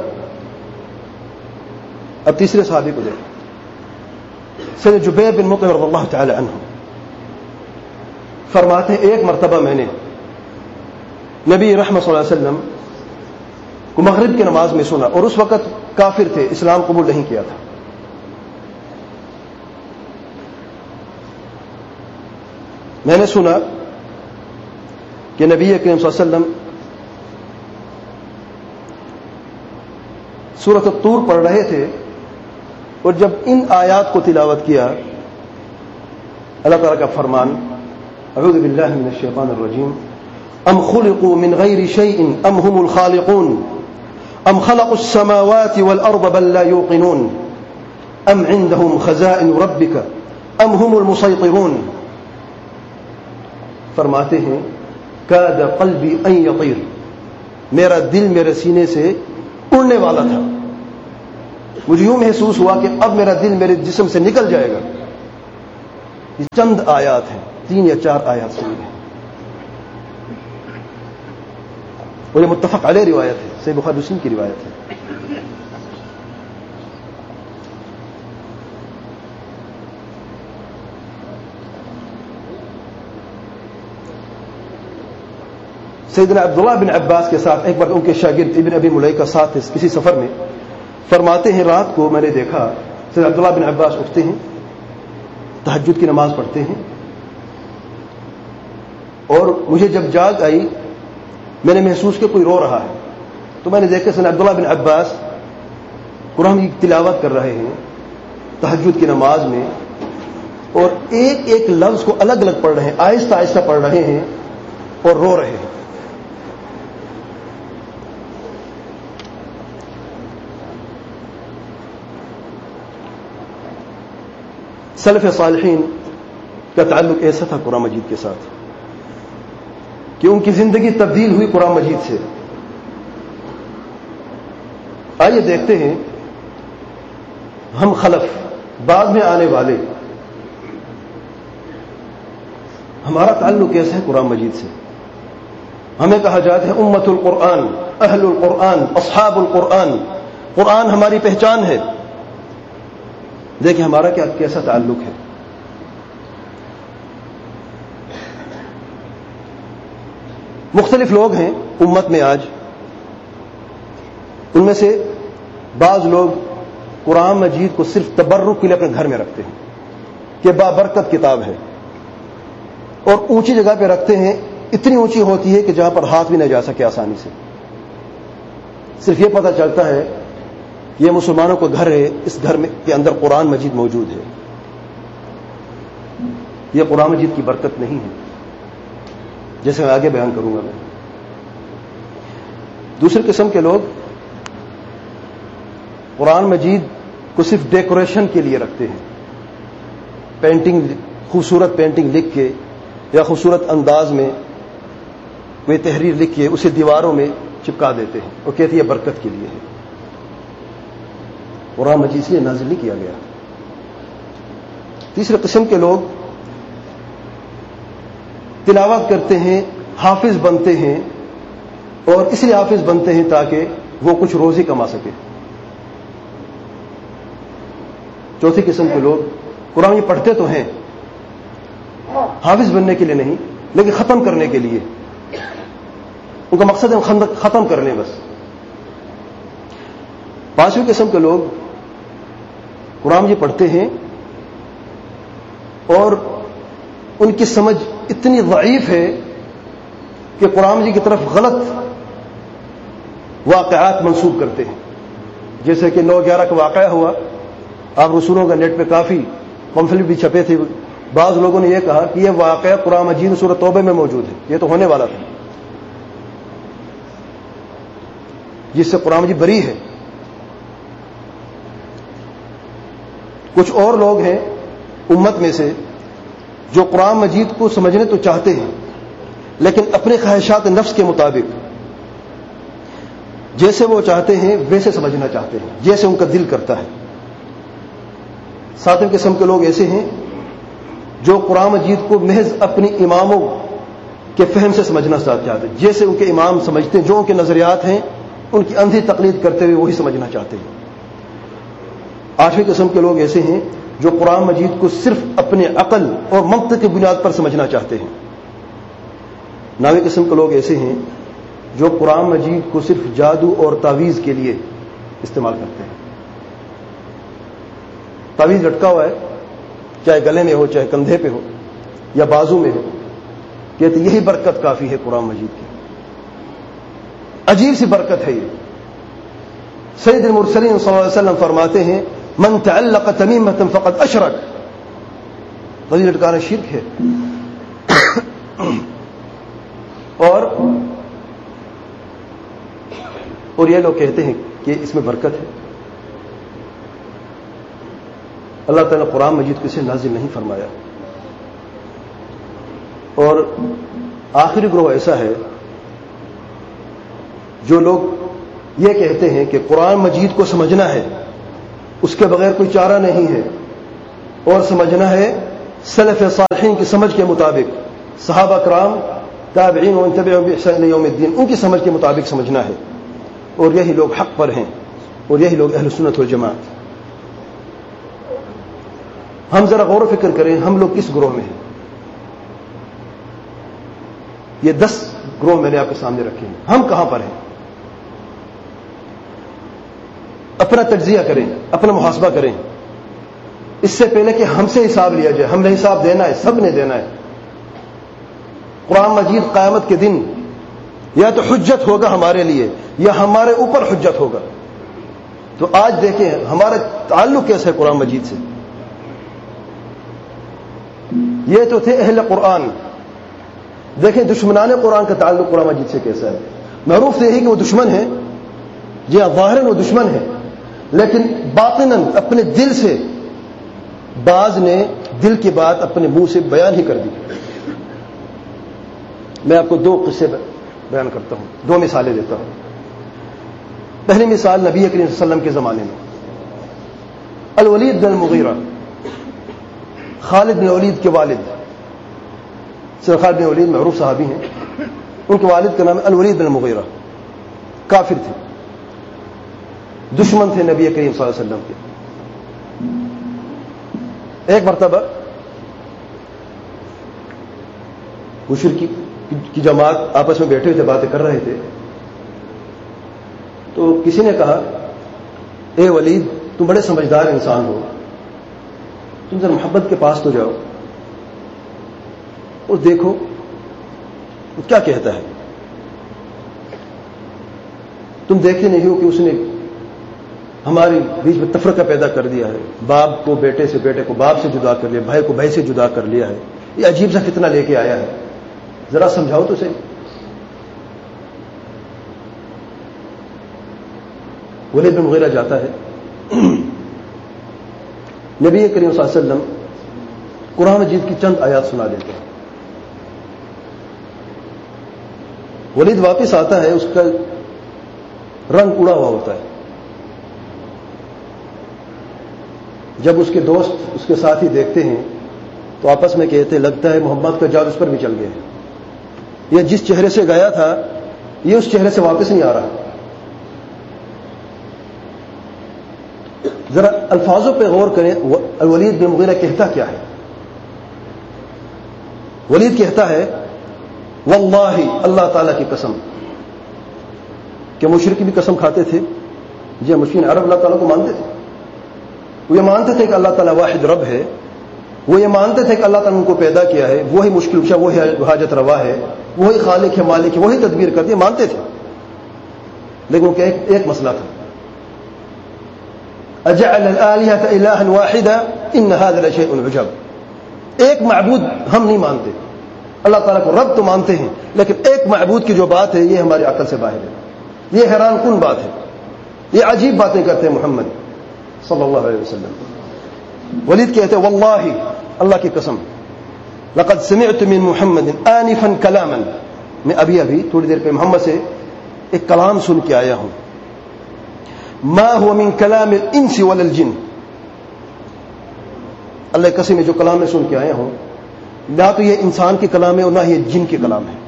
اب تیسرے صحابی کو دیکھیں, سیدنا جبیر بن مطعم رضی اللہ تعالی عنہ فرماتے ہیں ایک مرتبہ میں نے نبی رحمت صلی اللہ علیہ وسلم کو مغرب کی نماز میں سنا, اور اس وقت کافر تھے, اسلام قبول نہیں کیا تھا. میں نے سنا کہ نبی کریم صلی اللہ علیہ وسلم سورۃ الطور پڑھ رہے تھے, اور جب ان آیات کو تلاوت کیا, اللہ تعالیٰ کا فرمان, اعوذ باللہ من الشیطان الرجیم, ام خلقوا من غیر شیء ام هم الخالقون ام خلقوا السماوات والارض بل لا یوقنون ام عندهم خزائن ربک ام هم المسیطرون. فرماتے ہیں کاد قلبی ان یطیر, میرا دل میرے سینے سے اڑنے والا تھا. مجھے یوں محسوس ہوا کہ اب میرا دل میرے جسم سے نکل جائے گا. یہ چند آیات ہیں، تین یا چار آیات سنیے، اور یہ متفق علیہ روایت ہے، صحیح بخاری مسلم کی روایت ہے. سیدنا عبداللہ بن عباس کے ساتھ ایک بار ان کے شاگرد ابن ابی ملیکہ ساتھ کسی سفر میں، فرماتے ہیں رات کو میں نے دیکھا سیدنا عبداللہ بن عباس اٹھتے ہیں، تہجد کی نماز پڑھتے ہیں، اور مجھے جب جاگ آئی میں نے محسوس کہ کوئی رو رہا ہے، تو میں نے دیکھا سیدنا عبداللہ بن عباس قرآن کی تلاوت کر رہے ہیں تہجد کی نماز میں، اور ایک ایک لفظ کو الگ الگ پڑھ رہے ہیں، آہستہ آہستہ پڑھ رہے ہیں اور رو رہے ہیں. سلف صالحین کا تعلق ایسا تھا قرآن مجید کے ساتھ کہ ان کی زندگی تبدیل ہوئی قرآن مجید سے. آئیے دیکھتے ہیں ہم خلف بعد میں آنے والے ہمارا تعلق کیسا ہے قرآن مجید سے. ہمیں کہا جاتا ہے امت القرآن، اہل القرآن، اصحاب القرآن، قرآن ہماری پہچان ہے. دیکھیں ہمارا کیا کیسا تعلق ہے. مختلف لوگ ہیں امت میں آج، ان میں سے بعض لوگ قرآن مجید کو صرف تبرک کے لیے اپنے گھر میں رکھتے ہیں کہ بابرکت کتاب ہے، اور اونچی جگہ پہ رکھتے ہیں، اتنی اونچی ہوتی ہے کہ جہاں پر ہاتھ بھی نہ جا سکے آسانی سے. صرف یہ پتہ چلتا ہے یہ مسلمانوں کا گھر ہے، اس گھر میں کے اندر قرآن مجید موجود ہے. یہ قرآن مجید کی برکت نہیں ہے، جیسے میں آگے بیان کروں گا. میں دوسری قسم کے لوگ قرآن مجید کو صرف ڈیکوریشن کے لیے رکھتے ہیں، پینٹنگ، خوبصورت پینٹنگ لکھ کے یا خوبصورت انداز میں کوئی تحریر لکھ کے اسے دیواروں میں چپکا دیتے ہیں اور کہتے ہیں یہ برکت کے لیے ہے. قرآن مجید سے نازل نہیں کیا گیا. تیسرے قسم کے لوگ تلاوت کرتے ہیں، حافظ بنتے ہیں، اور اس لیے حافظ بنتے ہیں تاکہ وہ کچھ روزی کما سکے. چوتھی قسم کے لوگ قرآن یہ پڑھتے تو ہیں، حافظ بننے کے لیے نہیں لیکن ختم کرنے کے لیے، ان کا مقصد ہے ختم کر لیں بس. پانچویں قسم کے لوگ قرآن یہ پڑھتے ہیں اور ان کی سمجھ اتنی ضعیف ہے کہ قرآن جی کی طرف غلط واقعات منسوب کرتے ہیں. جیسے کہ نو گیارہ کا واقعہ ہوا، آپ رسولوں کا نیٹ پہ کافی پمفلٹ بھی چھپے تھے. بعض لوگوں نے یہ کہا کہ یہ واقعہ قرآن مجید سورۃ توبہ میں موجود ہے، یہ تو ہونے والا تھا، جس سے قرآن مجید بری ہے. کچھ اور لوگ ہیں امت میں سے جو قرآن مجید کو سمجھنے تو چاہتے ہیں لیکن اپنے خواہشات نفس کے مطابق جیسے وہ چاہتے ہیں ویسے سمجھنا چاہتے ہیں، جیسے ان کا دل کرتا ہے. ساتویں قسم کے لوگ ایسے ہیں جو قرآن مجید کو محض اپنی اماموں کے فہم سے سمجھنا چاہتے ہیں، جیسے ان کے امام سمجھتے ہیں، جو ان کے نظریات ہیں ان کی اندھی تقلید کرتے ہوئے وہی سمجھنا چاہتے ہیں. آٹھویں قسم کے لوگ ایسے ہیں جو قرآن مجید کو صرف اپنے عقل اور منطق کی بنیاد پر سمجھنا چاہتے ہیں. نویں قسم کے لوگ ایسے ہیں جو قرآن مجید کو صرف جادو اور تعویذ کے لیے استعمال کرتے ہیں. تعویذ لٹکا ہوا ہے، چاہے گلے میں ہو، چاہے کندھے پہ ہو یا بازو میں ہو، کہتے یہی برکت کافی ہے قرآن مجید کی. عجیب سی برکت ہے یہ. سید المرسلین صلی اللہ علیہ وسلم فرماتے ہیں من تعلق تمیمۃ فقد اشرک. تعویذ لٹکانا شرک ہے. اور اور یہ لوگ کہتے ہیں کہ اس میں برکت ہے. اللہ تعالیٰ نے قرآن مجید کو اسے نازل نہیں فرمایا. اور آخری گروہ ایسا ہے جو لوگ یہ کہتے ہیں کہ قرآن مجید کو سمجھنا ہے اس کے بغیر کوئی چارہ نہیں ہے، اور سمجھنا ہے سلف صالحین کی سمجھ کے مطابق، صحابہ کرام، تابعین و تبعہم بإحسان الی یوم الدین، ان کی سمجھ کے مطابق سمجھنا ہے، اور یہی لوگ حق پر ہیں، اور یہی لوگ اہل سنت والجماعت۔ ہم ذرا غور و فکر کریں، ہم لوگ کس گروہ میں ہیں؟ یہ دس گروہ میں نے آپ کے سامنے رکھے ہیں، ہم کہاں پر ہیں؟ اپنا تجزیہ کریں، اپنا محاسبہ کریں، اس سے پہلے کہ ہم سے حساب لیا جائے۔ ہم نے حساب دینا ہے، سب نے دینا ہے۔ قرآن مجید قیامت کے دن یا تو حجت ہوگا ہمارے لیے، یا ہمارے اوپر حجت ہوگا۔ تو آج دیکھیں ہمارا تعلق کیسا ہے قرآن مجید سے۔ یہ تو تھے اہل قرآن، دیکھیں دشمنان قرآن کا تعلق قرآن مجید سے کیسا ہے۔ معروف یہی کہ وہ دشمن ہیں، جی ہاں ظاہراً وہ دشمن ہیں، لیکن باطناً اپنے دل سے بعض نے دل کی بات اپنے منہ سے بیان ہی کر دی۔ میں آپ کو دو قصے بیان کرتا ہوں، دو مثالیں دیتا ہوں۔ پہلی مثال نبی کریم صلی اللہ علیہ وسلم کے زمانے میں، الولید بن المغیرہ، خالد بن ولید کے والد، سر خالد بن ولید معروف صحابی ہیں، ان کے والد کا نام الولید بن المغیرہ، کافر تھے، دشمن تھے نبی کریم صلی اللہ علیہ وسلم کے۔ ایک مرتبہ مشرکی کی جماعت آپس میں بیٹھے تھے، باتیں کر رہے تھے، تو کسی نے کہا اے ولید تم بڑے سمجھدار انسان ہو، تم ذرا محمد کے پاس تو جاؤ اور دیکھو وہ کیا کہتا ہے۔ تم دیکھتے نہیں ہو کہ اس نے ہمارے بیچ میں تفرقہ پیدا کر دیا ہے، باپ کو بیٹے سے، بیٹے کو باپ سے جدا کر لیا، بھائی کو بھائی سے جدا کر لیا ہے، یہ عجیب سا فتنہ لے کے آیا ہے، ذرا سمجھاؤ تو صحیح۔ ولید بن مغیرہ جاتا ہے، نبی کریم صلی اللہ علیہ وسلم قرآن مجید کی چند آیات سنا دیتے ہیں۔ ولید واپس آتا ہے، اس کا رنگ اڑا ہوا ہوتا ہے۔ جب اس کے دوست، اس کے ساتھی دیکھتے ہیں تو آپس میں کہتے ہیں لگتا ہے محمد کا جادو اس پر بھی چل گیا ہے، یہ جس چہرے سے گیا تھا یہ اس چہرے سے واپس نہیں آ رہا۔ ذرا الفاظوں پہ غور کریں، الولید بن مغیرہ کہتا کیا ہے؟ ولید کہتا ہے واللہ، اللہ تعالیٰ کی قسم۔ کیا مشرک بھی قسم کھاتے تھے؟ جی مشرکین عرب اللہ تعالیٰ کو مانتے تھے، وہ یہ مانتے تھے کہ اللہ تعالیٰ واحد رب ہے، وہ یہ مانتے تھے کہ اللہ تعالیٰ نے ان کو پیدا کیا ہے، وہی مشکل کشا، وہی حاجت روا ہے، وہی خالق ہے، مالک ہے، وہی تدبیر کرتے ہیں، مانتے تھے۔ لیکن ان کا ایک, ایک مسئلہ تھا، اجعل الآلہۃ الہا واحدا ان ھذا لشیء عجب۔ ایک معبود ہم نہیں مانتے، اللہ تعالیٰ کو رب تو مانتے ہیں، لیکن ایک معبود کی جو بات ہے یہ ہماری عقل سے باہر ہے، یہ حیران کن بات ہے، یہ عجیب باتیں کرتے ہیں محمد صلی اللہ علیہ وسلم۔ ولید کہتے ہیں واللہ، اللہ کی قسم، لقد سمعت من محمد آنفا کلاما، میں ابھی ابھی تھوڑی دیر پہ محمد سے ایک کلام سن کے آیا ہوں، ما هو من کلام الانس ولا الجن، اللہ کی قسم میں جو کلام میں سن کے آیا ہوں نہ تو یہ انسان کے کلام ہے اور نہ یہ جن کے کلام ہے۔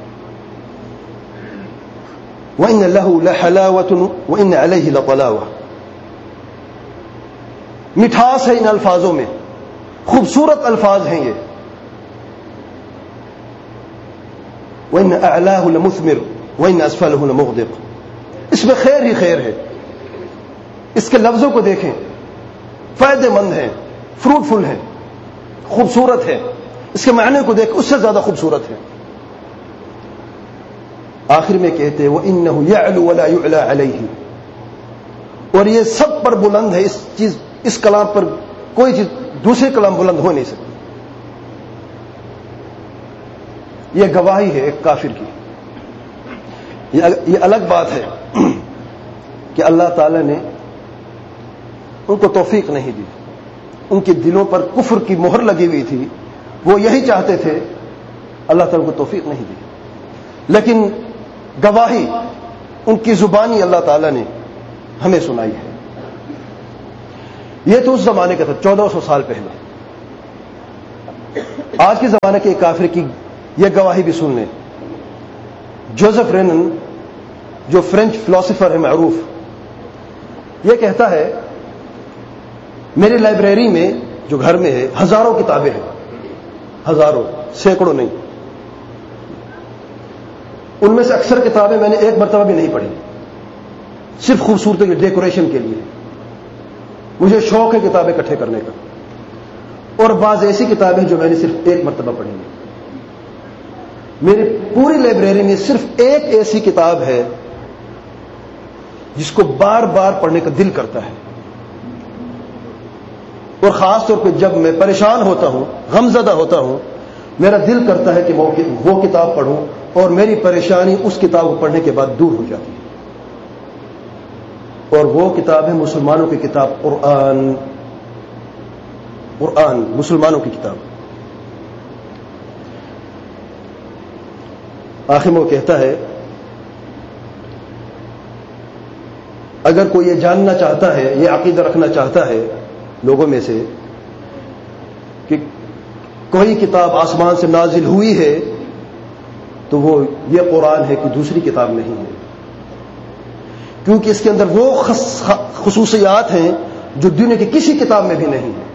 وَإِنَّ لَهُ لَحَلَاوَةٌ وَإِنَّ عَلَيْهِ لَطَلَاوَةٌ، مٹھاس ہے ان الفاظوں میں، خوبصورت الفاظ ہیں یہ۔ وَإِنَّ أَعْلَاهُ لَمُثْمِرٌ وَإِنَّ أَسْفَلَهُ لَمُغْدِقٌ، اس میں خیر ہی خیر ہے، اس کے لفظوں کو دیکھیں، فائدے مند ہیں، فروٹفل ہیں، خوبصورت ہے، اس کے معنی کو دیکھ اس سے زیادہ خوبصورت ہے۔ آخر میں کہتے ہیں وَإِنَّهُ يَعْلُو وَلَا يُعْلَى عَلَيْهِ، اور یہ سب پر بلند ہے، اس چیز اس کلام پر کوئی چیز دوسرے کلام بلند ہو نہیں سکتی۔ یہ گواہی ہے ایک کافر کی۔ یہ الگ بات ہے کہ اللہ تعالی نے ان کو توفیق نہیں دی، ان کے دلوں پر کفر کی مہر لگی ہوئی تھی، وہ یہی چاہتے تھے، اللہ تعالیٰ کو توفیق نہیں دی، لیکن گواہی ان کی زبانی اللہ تعالیٰ نے ہمیں سنائی ہے۔ یہ تو اس زمانے کا تھا، چودہ سو سال پہلے. آج کے زمانے کے ایک کافر کی یہ گواہی بھی سن لیں. جوزف رینن جو فرینچ فلاسفر ہے معروف، یہ کہتا ہے میری لائبریری میں جو گھر میں ہے ہزاروں کتابیں ہیں، ہزاروں، سینکڑوں نہیں. ان میں سے اکثر کتابیں میں نے ایک مرتبہ بھی نہیں پڑھی، صرف خوبصورتی کے ڈیکوریشن کے لیے. مجھے شوق ہے کتابیں اکٹھے کرنے کا، اور بعض ایسی کتابیں جو میں نے صرف ایک مرتبہ پڑھی ہیں. میری پوری لائبریری میں صرف ایک ایسی کتاب ہے جس کو بار بار پڑھنے کا دل کرتا ہے، اور خاص طور پہ جب میں پریشان ہوتا ہوں، غمزدہ ہوتا ہوں، میرا دل کرتا ہے کہ وہ کتاب پڑھوں، اور میری پریشانی اس کتاب کو پڑھنے کے بعد دور ہو جاتی ہے. اور وہ کتاب ہے مسلمانوں کی کتاب قرآن. قرآن مسلمانوں کی کتاب. آخر میں وہ کہتا ہے اگر کوئی یہ جاننا چاہتا ہے، یہ عقیدہ رکھنا چاہتا ہے لوگوں میں سے کہ کوئی کتاب آسمان سے نازل ہوئی ہے، تو وہ یہ قرآن ہے کہ دوسری کتاب نہیں ہے، کیونکہ اس کے اندر وہ خصوصیات ہیں جو دنیا کی کسی کتاب میں بھی نہیں ہیں.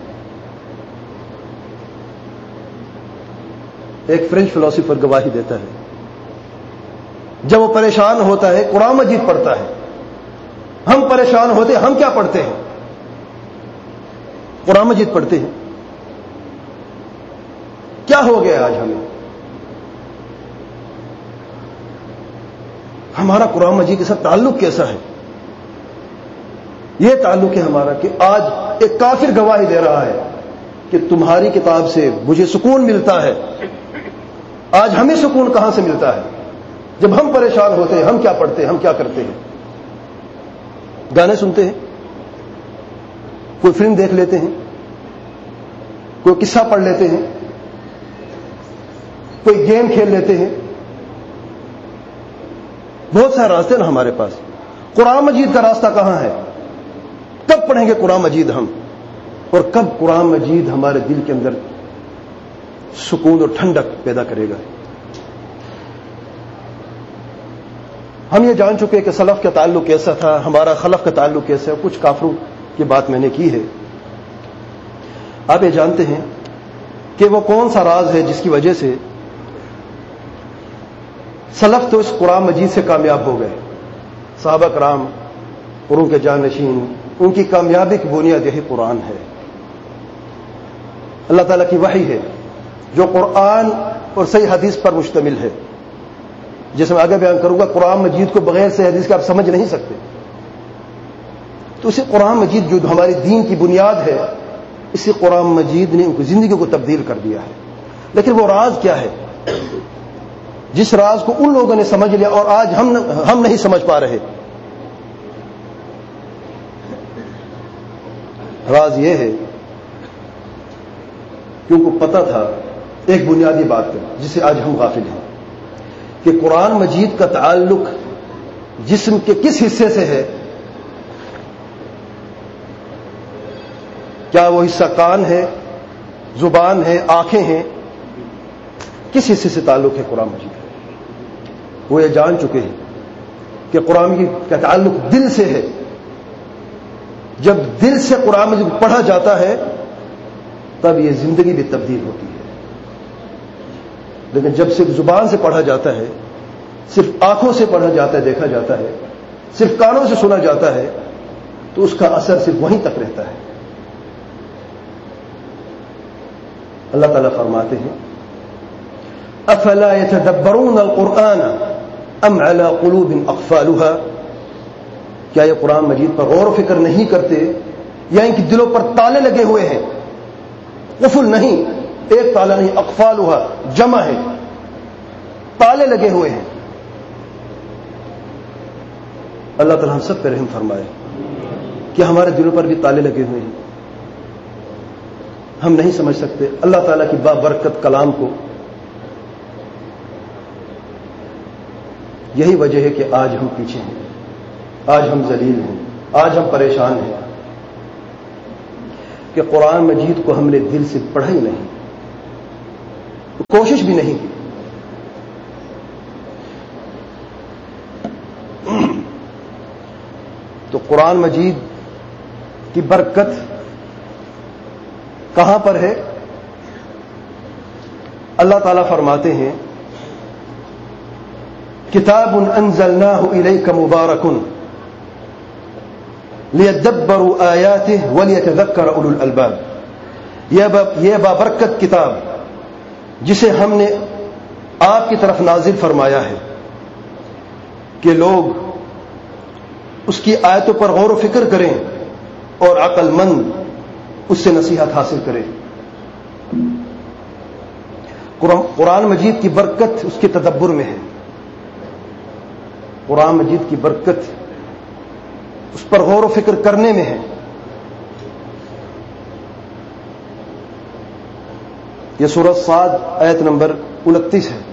ایک فرینچ فلاسفر گواہی دیتا ہے جب وہ پریشان ہوتا ہے قرآن مجید پڑھتا ہے. ہم پریشان ہوتے ہیں، ہم کیا پڑھتے ہیں؟ قرآن مجید پڑھتے ہیں. کیا ہو گیا آج ہمیں؟ ہمارا قرآن مجید کے ساتھ تعلق کیسا ہے؟ یہ تعلق ہے ہمارا کہ آج ایک کافر گواہی دے رہا ہے کہ تمہاری کتاب سے مجھے سکون ملتا ہے. آج ہمیں سکون کہاں سے ملتا ہے؟ جب ہم پریشان ہوتے ہیں ہم کیا پڑھتے ہیں، ہم کیا کرتے ہیں؟ گانے سنتے ہیں، کوئی فلم دیکھ لیتے ہیں، کوئی قصہ پڑھ لیتے ہیں، کوئی گیم کھیل لیتے ہیں. بہت سارے راستے نا ہمارے پاس. قرآن مجید کا راستہ کہاں ہے؟ کب پڑھیں گے قرآن مجید ہم، اور کب قرآن مجید ہمارے دل کے اندر سکون اور ٹھنڈک پیدا کرے گا؟ ہم یہ جان چکے کہ سلف کا تعلق کیسا تھا، ہمارا خلف کا تعلق کیسا ہے. کچھ کافروں کی بات میں نے کی ہے. آپ یہ جانتے ہیں کہ وہ کون سا راز ہے جس کی وجہ سے سلف تو اس قرآن مجید سے کامیاب ہو گئے. صحابہ کرام اور ان کے جانشین، ان کی کامیابی کی بنیاد یہی قرآن ہے. اللہ تعالیٰ کی وحی ہے جو قرآن اور صحیح حدیث پر مشتمل ہے. جیسے میں آگے بیان کروں گا، قرآن مجید کو بغیر صحیح حدیث کے آپ سمجھ نہیں سکتے. تو اسی قرآن مجید جو ہماری دین کی بنیاد ہے، اسی قرآن مجید نے ان کی زندگی کو تبدیل کر دیا ہے. لیکن وہ راز کیا ہے جس راز کو ان لوگوں نے سمجھ لیا اور آج ہم ہم نہیں سمجھ پا رہے؟ راز یہ ہے کیونکہ پتہ تھا ایک بنیادی بات کا جس سے آج ہم غافل ہیں، کہ قرآن مجید کا تعلق جسم کے کس حصے سے ہے. کیا وہ حصہ کان ہے، زبان ہے، آنکھیں ہیں؟ کس حصے سے تعلق ہے قرآن مجید کا؟ وہ یہ جان چکے ہیں کہ قرآن مجید کا تعلق دل سے ہے. جب دل سے قرآن مجید پڑھا جاتا ہے تب یہ زندگی بھی تبدیل ہوتی ہے. لیکن جب صرف زبان سے پڑھا جاتا ہے، صرف آنکھوں سے پڑھا جاتا ہے، دیکھا جاتا ہے، صرف کانوں سے سنا جاتا ہے، تو اس کا اثر صرف وہیں تک رہتا ہے. اللہ تعالیٰ فرماتے ہیں افلا يتدبرون القرآن ام على قلوب اقفالها، کیا یہ قرآن مجید پر غور و فکر نہیں کرتے یا ان کی دلوں پر تالے لگے ہوئے ہیں؟ قفل نہیں، ایک تالا نہیں، اقفالها جمع ہے، تالے لگے ہوئے ہیں. اللہ تعالیٰ ہم سب پہ رحم فرمائے کہ ہمارے دلوں پر بھی تالے لگے ہوئے ہیں، ہم نہیں سمجھ سکتے اللہ تعالیٰ کی بابرکت کلام کو. یہی وجہ ہے کہ آج ہم پیچھے ہیں، آج ہم ذلیل ہیں، آج ہم پریشان ہیں. کہ قرآن مجید کو ہم نے دل سے پڑھا ہی نہیں، کوشش بھی نہیں کی. تو قرآن مجید کی برکت کہاں پر ہے؟ اللہ تعالیٰ فرماتے ہیں کتاب انزلناہ الیک مبارک لیدبروا آیاتہ ولیتذکر اولو الالباب. یہ بابرکت کتاب جسے ہم نے آپ کی طرف نازل فرمایا ہے کہ لوگ اس کی آیتوں پر غور و فکر کریں اور عقل مند اس سے نصیحت حاصل کریں. قرآن مجید کی برکت اس کے تدبر میں ہے. قرآن مجید کی برکت اس پر غور و فکر کرنے میں ہے. یہ سورۃ صاد آیت نمبر انتیس ہے.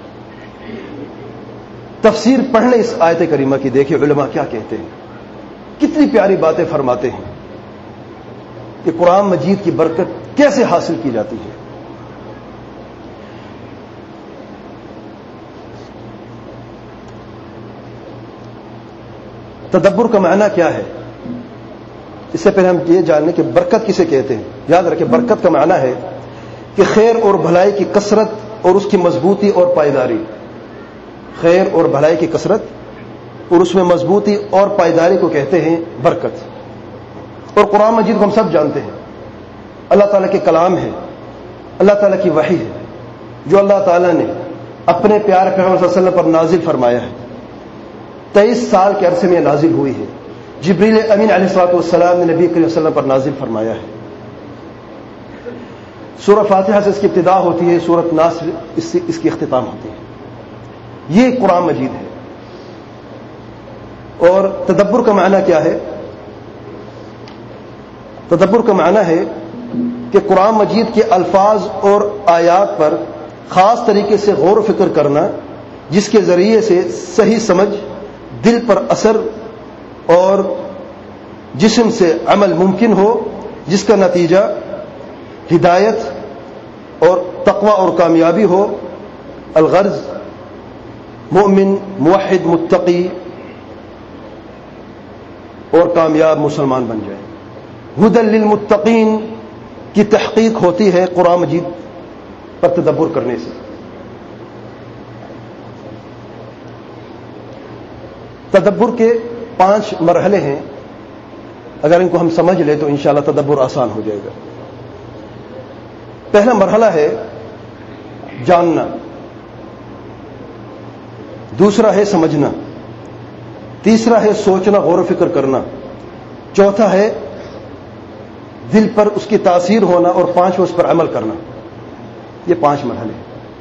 تفسیر پڑھنے اس آیت کریمہ کی دیکھیں علماء کیا کہتے ہیں، کتنی پیاری باتیں فرماتے ہیں کہ قرآن مجید کی برکت کیسے حاصل کی جاتی ہے. تدبر کا معنی کیا ہے؟ اس سے پہلے ہم یہ جان لیں کہ برکت کسے کہتے ہیں. یاد رکھیں برکت کا معنی ہے کہ خیر اور بھلائی کی کثرت اور اس کی مضبوطی اور پائیداری. خیر اور بھلائی کی کثرت اور اس میں مضبوطی اور پائیداری کو کہتے ہیں برکت. اور قرآن مجید کو ہم سب جانتے ہیں اللہ تعالیٰ کے کلام ہے، اللہ تعالیٰ کی وحی ہے جو اللہ تعالیٰ نے اپنے پیارے پیغمبر صلی اللہ علیہ وسلم پر نازل فرمایا ہے. تیئیس سال کے عرصے میں نازل ہوئی ہے. جبریل امین علیہ الصلوۃ والسلام نے نبی کریم صلی اللہ علیہ وسلم پر نازل فرمایا ہے. سورہ فاتحہ سے اس کی ابتدا ہوتی ہے، سورۃ ناس اس سے اس کی اختتام ہوتی ہے. یہ قرآن مجید ہے. اور تدبر کا معنی کیا ہے؟ تدبر کا معنی ہے کہ قرآن مجید کے الفاظ اور آیات پر خاص طریقے سے غور و فکر کرنا جس کے ذریعے سے صحیح سمجھ، دل پر اثر اور جسم سے عمل ممکن ہو، جس کا نتیجہ ہدایت اور تقوی اور کامیابی ہو. الغرض مومن، موحد، متقی اور کامیاب مسلمان بن جائے. ہدی للمتقین کی تحقیق ہوتی ہے قرآن مجید پر تدبر کرنے سے. تدبر کے پانچ مرحلے ہیں، اگر ان کو ہم سمجھ لیں تو انشاءاللہ تدبر آسان ہو جائے گا. پہلا مرحلہ ہے جاننا، دوسرا ہے سمجھنا، تیسرا ہے سوچنا، غور و فکر کرنا، چوتھا ہے دل پر اس کی تاثیر ہونا، اور پانچواں اس پر عمل کرنا. یہ پانچ مرحلے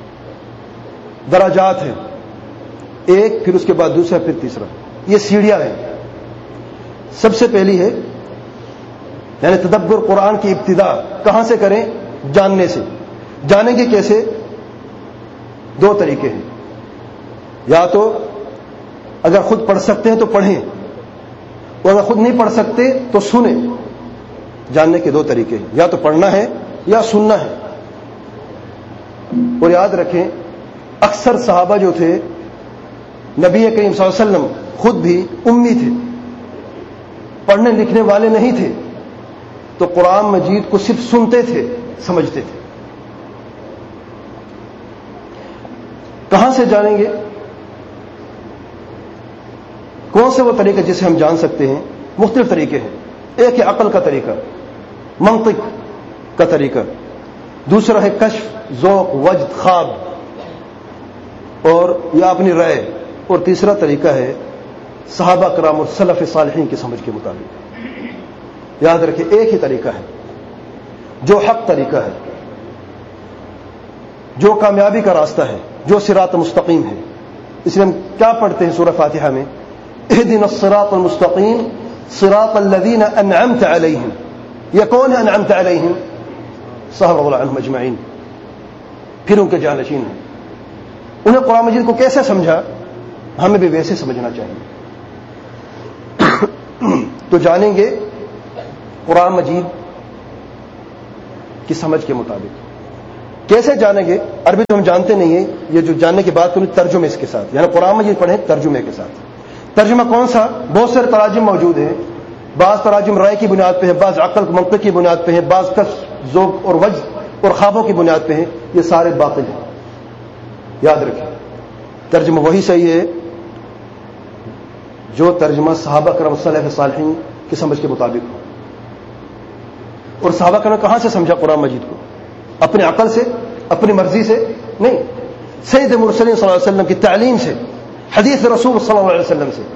درجات ہیں، ایک پھر اس کے بعد دوسرا پھر تیسرا. یہ سیڑھیاں ہیں. سب سے پہلی ہے یعنی تدبر قرآن کی ابتدا کہاں سے کریں؟ جاننے سے. جانیں گے کیسے؟ دو طریقے ہیں. یا تو اگر خود پڑھ سکتے ہیں تو پڑھیں، اور اگر خود نہیں پڑھ سکتے تو سنیں. جاننے کے دو طریقے ہیں، یا تو پڑھنا ہے یا سننا ہے. اور یاد رکھیں اکثر صحابہ جو تھے نبی کریم صلی اللہ علیہ وسلم خود بھی امی تھے، پڑھنے لکھنے والے نہیں تھے، تو قرآن مجید کو صرف سنتے تھے، سمجھتے تھے. کہاں سے جانیں گے؟ کون سے وہ طریقے جسے ہم جان سکتے ہیں؟ مختلف طریقے ہیں. ایک ہے عقل کا طریقہ، منطق کا طریقہ. دوسرا ہے کشف، ذوق، وجد، خواب اور یا اپنی رائے. اور تیسرا طریقہ ہے صحابہ کرام اور سلف صالحین کی سمجھ کے مطابق. یاد رکھیں ایک ہی طریقہ ہے جو حق طریقہ ہے، جو کامیابی کا راستہ ہے، جو صراط مستقیم ہے. اس لیے ہم کیا پڑھتے ہیں سورہ فاتحہ میں؟ اہدنا الصراط المستقیم صراط الذین انعمت علیہم. یہ کون ہے انعمت علیہم؟ صحابہ رضی اللہ عنہم اجمعین، پھر ان کے جانشین ہیں. انہیں قرآن مجید کو کیسے سمجھا؟ ہمیں بھی ویسے سمجھنا چاہیے. تو جانیں گے قرآن مجید کی سمجھ کے مطابق. کیسے جانیں گے؟ عربی تو ہم جانتے نہیں ہیں, یہ جو جاننے کی بات کریں ترجمے اس کے ساتھ, یعنی قرآن مجید پڑھیں ترجمے کے ساتھ. ترجمہ کون سا؟ بہت سارے تراجم موجود ہیں. بعض تراجم رائے کی بنیاد پہ ہیں, بعض عقل منطق کی بنیاد پہ ہیں, بعض کس ذوق اور وجد اور خوابوں کی بنیاد پہ ہیں. یہ سارے باطل ہیں, یاد رکھیں. ترجمہ وہی صحیح ہے جو ترجمہ صحابہ کرام سلف صالحین کی سمجھ کے مطابق ہو. اور صحابہ کرام کہاں سے سمجھا قرآن مجید کو؟ اپنے عقل سے, اپنی مرضی سے نہیں, سید مرسلین صلی اللہ علیہ وسلم کی تعلیم سے, حدیث رسول صلی اللہ علیہ وسلم سے.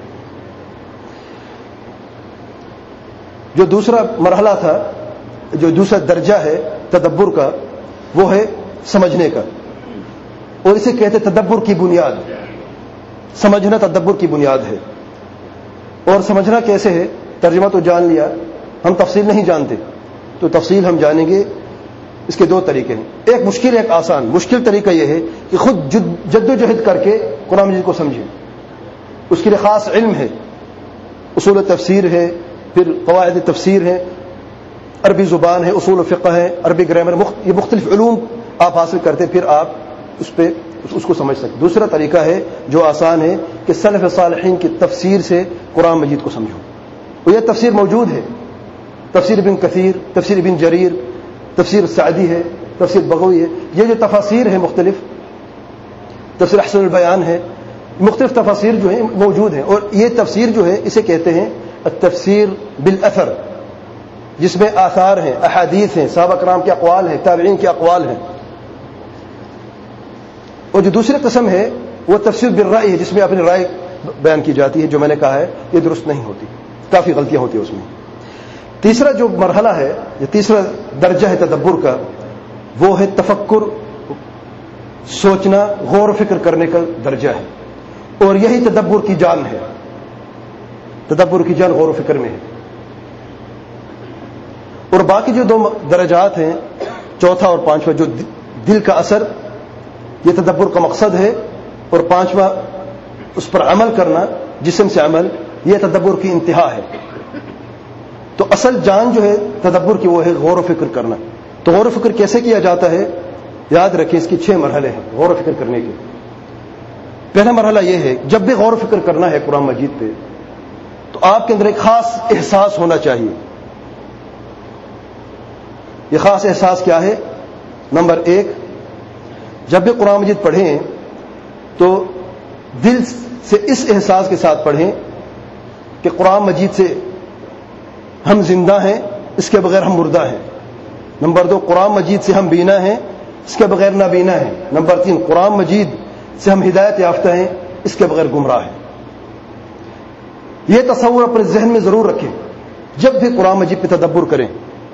جو دوسرا مرحلہ تھا, جو دوسرا درجہ ہے تدبر کا, وہ ہے سمجھنے کا, اور اسے کہتے تدبر کی بنیاد. سمجھنا تدبر کی بنیاد ہے. اور سمجھنا کیسے ہے؟ ترجمہ تو جان لیا, ہم تفصیل نہیں جانتے, تو تفصیل ہم جانیں گے. اس کے دو طریقے ہیں, ایک مشکل ایک آسان. مشکل طریقہ یہ ہے کہ خود جد و جہد کر کے قرآن مجید کو سمجھیں. اس کے لیے خاص علم ہے, اصول تفسیر ہے, پھر قواعد تفسیر ہے, عربی زبان ہے, اصول فقہ ہے, عربی گرامر, یہ مختلف علوم آپ حاصل کرتے, پھر آپ اس پہ اس کو سمجھ سکتے. دوسرا طریقہ ہے جو آسان ہے کہ سلف صالحین کی تفسیر سے قرآن مجید کو سمجھو. اور یہ تفسیر موجود ہے, تفسیر ابن کثیر, تفسیر ابن جریر, تفسیر سعدی ہے, تفسیر بغوی ہے. یہ جو تفاسیر ہیں مختلف, تفسیر احسن البیان ہے, مختلف تفاسیر جو ہیں موجود ہیں. اور یہ تفسیر جو ہے اسے کہتے ہیں التفسیر بالاثر, جس میں آثار ہیں, احادیث ہیں, صحابہ کرام کے اقوال ہیں, تابعین کے اقوال ہیں. اور جو دوسری قسم ہے وہ تفسیر بالرأی ہے, جس میں اپنی رائے بیان کی جاتی ہے. جو میں نے کہا ہے یہ درست نہیں ہوتی, کافی غلطیاں ہوتی ہیں اس میں. تیسرا جو مرحلہ ہے, یہ تیسرا درجہ ہے تدبر کا, وہ ہے تفکر, سوچنا, غور و فکر کرنے کا درجہ ہے. اور یہی تدبر کی جان ہے. تدبر کی جان غور و فکر میں ہے. اور باقی جو دو درجات ہیں, چوتھا اور پانچواں, جو دل کا اثر, یہ تدبر کا مقصد ہے. اور پانچواں اس پر عمل کرنا, جسم سے عمل, یہ تدبر کی انتہا ہے. تو اصل جان جو ہے تدبر کی وہ ہے غور و فکر کرنا. تو غور و فکر کیسے کیا جاتا ہے؟ یاد رکھیں اس کی چھ مرحلے ہیں غور و فکر کرنے کے. پہلا مرحلہ یہ ہے, جب بھی غور و فکر کرنا ہے قرآن مجید پہ, تو آپ کے اندر ایک خاص احساس ہونا چاہیے. یہ خاص احساس کیا ہے؟ نمبر ایک, جب بھی قرآن مجید پڑھیں تو دل سے اس احساس کے ساتھ پڑھیں کہ قرآن مجید سے ہم زندہ ہیں, اس کے بغیر ہم مردہ ہیں. نمبر دو, قرآن مجید سے ہم بینا ہیں, اس کے بغیر نابینا ہیں. نمبر تین, قرآن مجید سے ہم ہدایت یافتہ ہیں, اس کے بغیر گمراہ ہیں. یہ تصور اپنے ذہن میں ضرور رکھیں جب بھی قرآن مجید پہ تدبر کریں.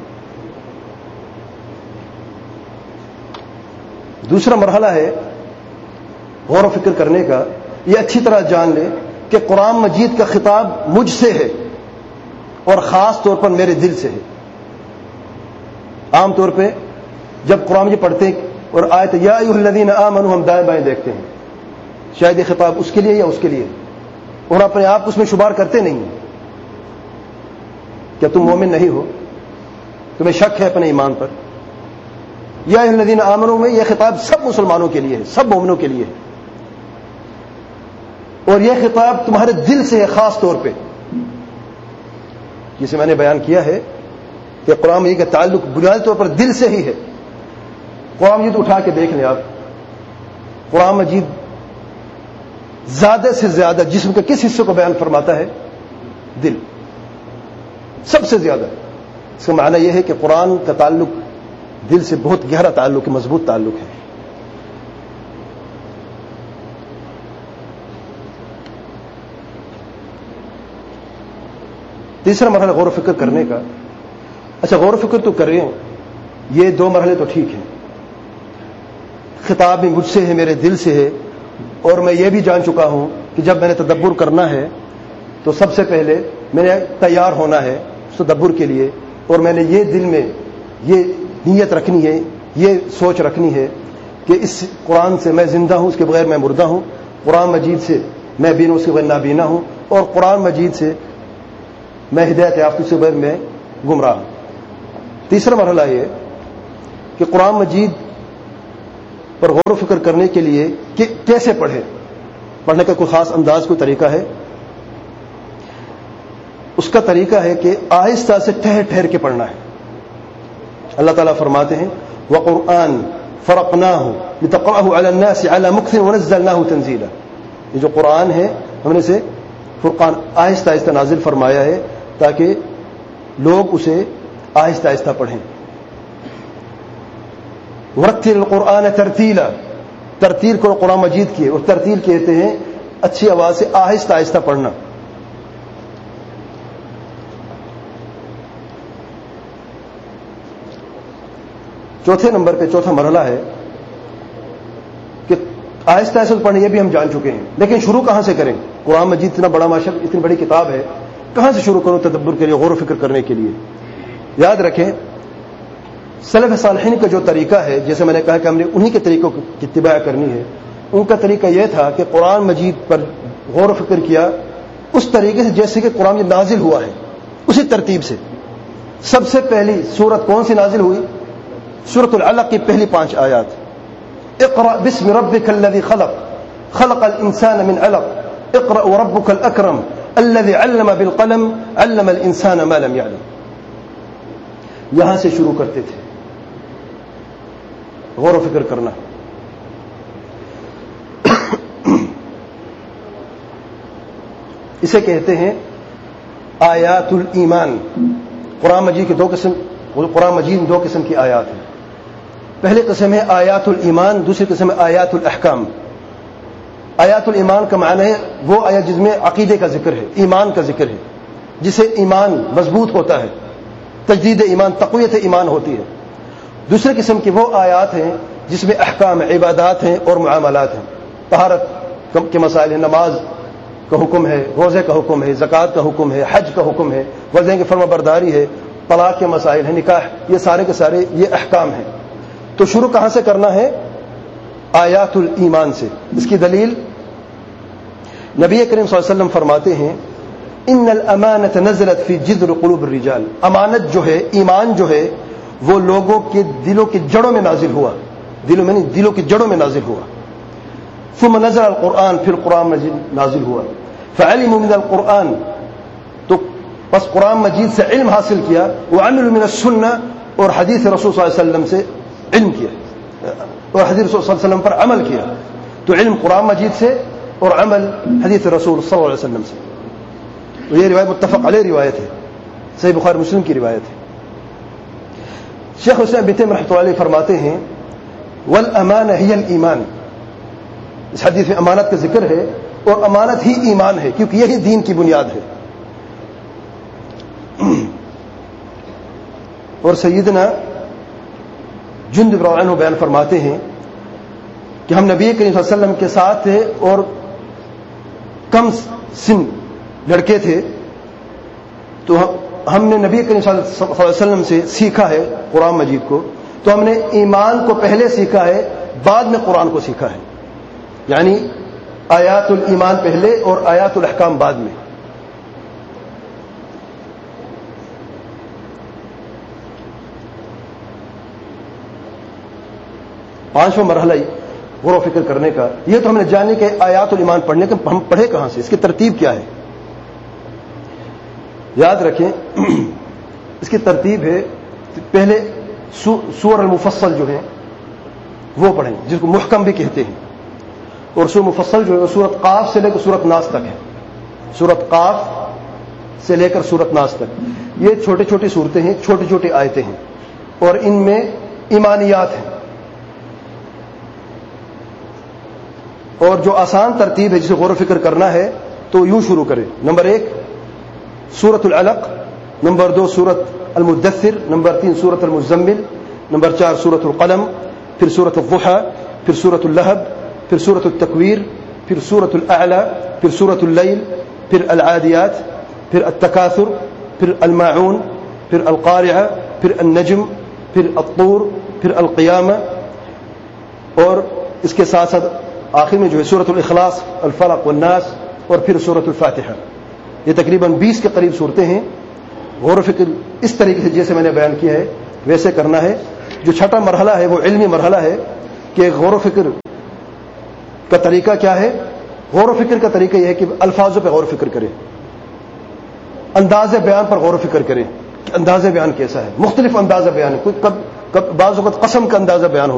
دوسرا مرحلہ ہے غور و فکر کرنے کا, یہ اچھی طرح جان لیں کہ قرآن مجید کا خطاب مجھ سے ہے اور خاص طور پر میرے دل سے ہے. عام طور پہ جب قرآن مجید پڑھتے ہیں اور آیت یا ایھا الذین آمنوا ہم دائیں بائیں دیکھتے ہیں, شاید یہ خطاب اس کے لیے یا اس کے لیے, اور اپنے آپ اس میں شمار کرتے نہیں ہیں. کیا تم مومن نہیں ہو؟ تمہیں شک ہے اپنے ایمان پر؟ یا ایھا الذین آمنوا میں یہ خطاب سب مسلمانوں کے لیے ہے, سب مومنوں کے لیے ہے. اور یہ خطاب تمہارے دل سے ہے خاص طور پہ, جسے میں نے بیان کیا ہے کہ قرآن مجید کا تعلق بنیادی طور پر دل سے ہی ہے. قرآن مجید اٹھا کے دیکھ لیں آپ, قرآن مجید زیادہ سے زیادہ جسم کے کس حصے کو بیان فرماتا ہے؟ دل, سب سے زیادہ. اس کا معنی یہ ہے کہ قرآن کا تعلق دل سے بہت گہرا تعلق ہے, مضبوط تعلق ہے. تیسرا مرحلہ غور و فکر کرنے کا. اچھا, غور و فکر تو کریں, یہ دو مرحلے تو ٹھیک ہیں, خطاب بھی مجھ سے ہے, میرے دل سے ہے, اور میں یہ بھی جان چکا ہوں کہ جب میں نے تدبر کرنا ہے تو سب سے پہلے میں نے تیار ہونا ہے اس تدبر کے لیے, اور میں نے یہ دل میں یہ نیت رکھنی ہے, یہ سوچ رکھنی ہے کہ اس قرآن سے میں زندہ ہوں, اس کے بغیر میں مردہ ہوں. قرآن مجید سے میں بینا, اس کے بغیر نابینا ہوں. اور قرآن مجید سے میں ہدایت یافتہ, اس کے بغیر میں گمراہ ہوں. تیسرا مرحلہ یہ کہ قرآن مجید پر غور و فکر کرنے کے لیے کہ کیسے پڑھیں. پڑھنے کا کوئی خاص انداز، کوئی طریقہ ہے؟ اس کا طریقہ ہے کہ آہستہ سے ٹھہر ٹھہر کے پڑھنا ہے. اللہ تعالیٰ فرماتے ہیں وَقُرْآنٍ فَرَقْنَاهُ لِتَقْرَأَهُ عَلَى النَّاسِ عَلَى مُكْثٍ وَنَزَّلْنَاهُ تَنزِيلًا. یہ جو قرآن ہے ہم نے اسے فرقان آہستہ آہستہ نازل فرمایا ہے تاکہ لوگ اسے آہستہ آہستہ پڑھیں. وَرَتِّلِ الْقُرْآنَ تَرْتِيلًا. ترتیل کو قرآن مجید کی ہے، اور ترتیل کہتے ہیں اچھی آواز سے آہستہ آہستہ پڑھنا. چوتھے نمبر پہ چوتھا مرحلہ ہے کہ آہستہ آہستہ پڑھیں. یہ بھی ہم جان چکے ہیں، لیکن شروع کہاں سے کریں؟ قرآن مجید اتنا بڑا ماشاء اتنی بڑی کتاب ہے، کہاں سے شروع کروں تدبر کے لیے، غور و فکر کرنے کے لیے؟ یاد رکھیں سلف صالحین کا جو طریقہ ہے، جیسے میں نے کہا کہ ہم نے انہی کے طریقوں کی اتباع کرنی ہے. ان کا طریقہ یہ تھا کہ قرآن مجید پر غور و فکر کیا اس طریقے سے جیسے کہ قرآن مجید نازل ہوا ہے، اسی ترتیب سے. سب سے پہلی سورت کون سی نازل ہوئی؟ سورۃ العلق کی پہلی پانچ آیات. اقرأ بسم ربک الذی خلق خلق الانسان من علق اقرأ وربک الاکرم الذی علم بالقلم علم الانسان ما لم يعلم. یہاں سے شروع کرتے تھے غور و فکر کرنا. اسے کہتے ہیں آیات الایمان. قرآن مجید کے دو قسم قرآن مجید میں دو قسم کی آیات ہیں. پہلی قسم ہے آیات الایمان، دوسری قسم ہے آیات الاحکام. آیات الایمان کا معنی ہے وہ آیات جس میں عقیدے کا ذکر ہے، ایمان کا ذکر ہے، جسے ایمان مضبوط ہوتا ہے، تجدید ایمان، تقویت ایمان ہوتی ہے. دوسری قسم کی وہ آیات ہیں جس میں احکام، عبادات ہیں اور معاملات ہیں. طہارت کے مسائل ہیں، نماز کا حکم ہے، روزے کا حکم ہے، زکوٰۃ کا حکم ہے، حج کا حکم ہے، والدین کی فرما برداری ہے، طلاق کے مسائل ہیں، نکاح، یہ سارے کے سارے یہ احکام ہیں. تو شروع کہاں سے کرنا ہے؟ آیات الایمان سے. اس کی دلیل نبی کریم صلی اللہ علیہ وسلم فرماتے ہیں ان الامانۃ نزلت فی جذر قلوب الرجال. امانت جو ہے، ایمان جو ہے، وہ لوگوں کے دلوں کی جڑوں میں نازل ہوا. دلوں میں نہیں، دلوں کی جڑوں میں نازل ہوا. ثم نزل القرآن، پھر قرآن مجید نازل ہوا. فعلموا من القرآن، تو بس قرآن مجید سے علم حاصل کیا. وعملوا من السنہ، اور حدیث رسول صلی اللہ علیہ وسلم سے علم کیا، اور حدیث رسول صلی اللہ علیہ وسلم پر عمل کیا. تو علم قرآن مجید سے اور عمل حدیث رسول صلی اللہ علیہ وسلم سے. تو یہ روایت متفق علیہ روایت ہے، صحیح بخاری مسلم کی روایت ہے. شیخ حسین بن تیمیہ رحمۃ اللہ علیہ فرماتے ہیں والامانہ ہی الایمان. اس حدیث میں امانت کا ذکر ہے، اور امانت ہی ایمان ہے، کیونکہ یہی دین کی بنیاد ہے. اور سیدنا جندب رضی اللہ عنہ بیان فرماتے ہیں کہ ہم نبی کریم صلی اللہ علیہ وسلم کے ساتھ تھے اور کم سن لڑکے تھے، تو ہم نے نبی کریم صلی اللہ علیہ وسلم سے سیکھا ہے قرآن مجید کو. تو ہم نے ایمان کو پہلے سیکھا ہے، بعد میں قرآن کو سیکھا ہے. یعنی آیات الایمان پہلے اور آیات الاحکام بعد میں. پانچواں مرحلہ غور و فکر کرنے کا یہ تو ہم نے جانے کہ آیات الایمان پڑھنے کے ہم پڑھے کہاں سے، اس کی ترتیب کیا ہے. یاد رکھیں اس کی ترتیب ہے پہلے سور المفصل جو ہیں وہ پڑھیں، جس کو محکم بھی کہتے ہیں. اور سور مفصل جو ہے سورت قاف سے لے کر سورت ناس تک ہے. سورت قاف سے لے کر سورت ناس تک یہ چھوٹی چھوٹی صورتیں ہیں، چھوٹی چھوٹی آیتیں ہیں، اور ان میں ایمانیات ہیں. اور جو آسان ترتیب ہے جسے غور و فکر کرنا ہے تو یوں شروع کریں. نمبر ایک سورۃ العلق، نمبر دو سورۃ المدثر، نمبر تین سورۃ المزمل، نمبر چار سورۃ القلم، پھر سورۃ الضحیٰ، پھر سورۃ اللہب، پھر سورۃ التکویر، پھر سورۃ الاعلی، پھر سورۃ اللیل، پھر العادیات، پھر التکاثر، پھر الماعون، پھر القارعہ، پھر النجم، پھر الطور، پھر القیامہ، اور اس کے ساتھ ساتھ آخر میں جو ہے سورۃ الاخلاص، الفلق والناس، اور پھر سورۃ الفاتحہ. یہ تقریباً بیس کے قریب صورتیں ہیں. غور و فکر اس طریقے سے جیسے میں نے بیان کیا ہے ویسے کرنا ہے. جو چھٹا مرحلہ ہے وہ علمی مرحلہ ہے کہ غور و فکر کا طریقہ کیا ہے. غور و فکر کا طریقہ یہ ہے کہ الفاظوں پہ غور و فکر کریں, انداز بیان پر غور و فکر کریں کہ انداز بیان کیسا ہے. مختلف انداز بیان ہے, کوئی کب کب بعض وقت قسم کا انداز بیان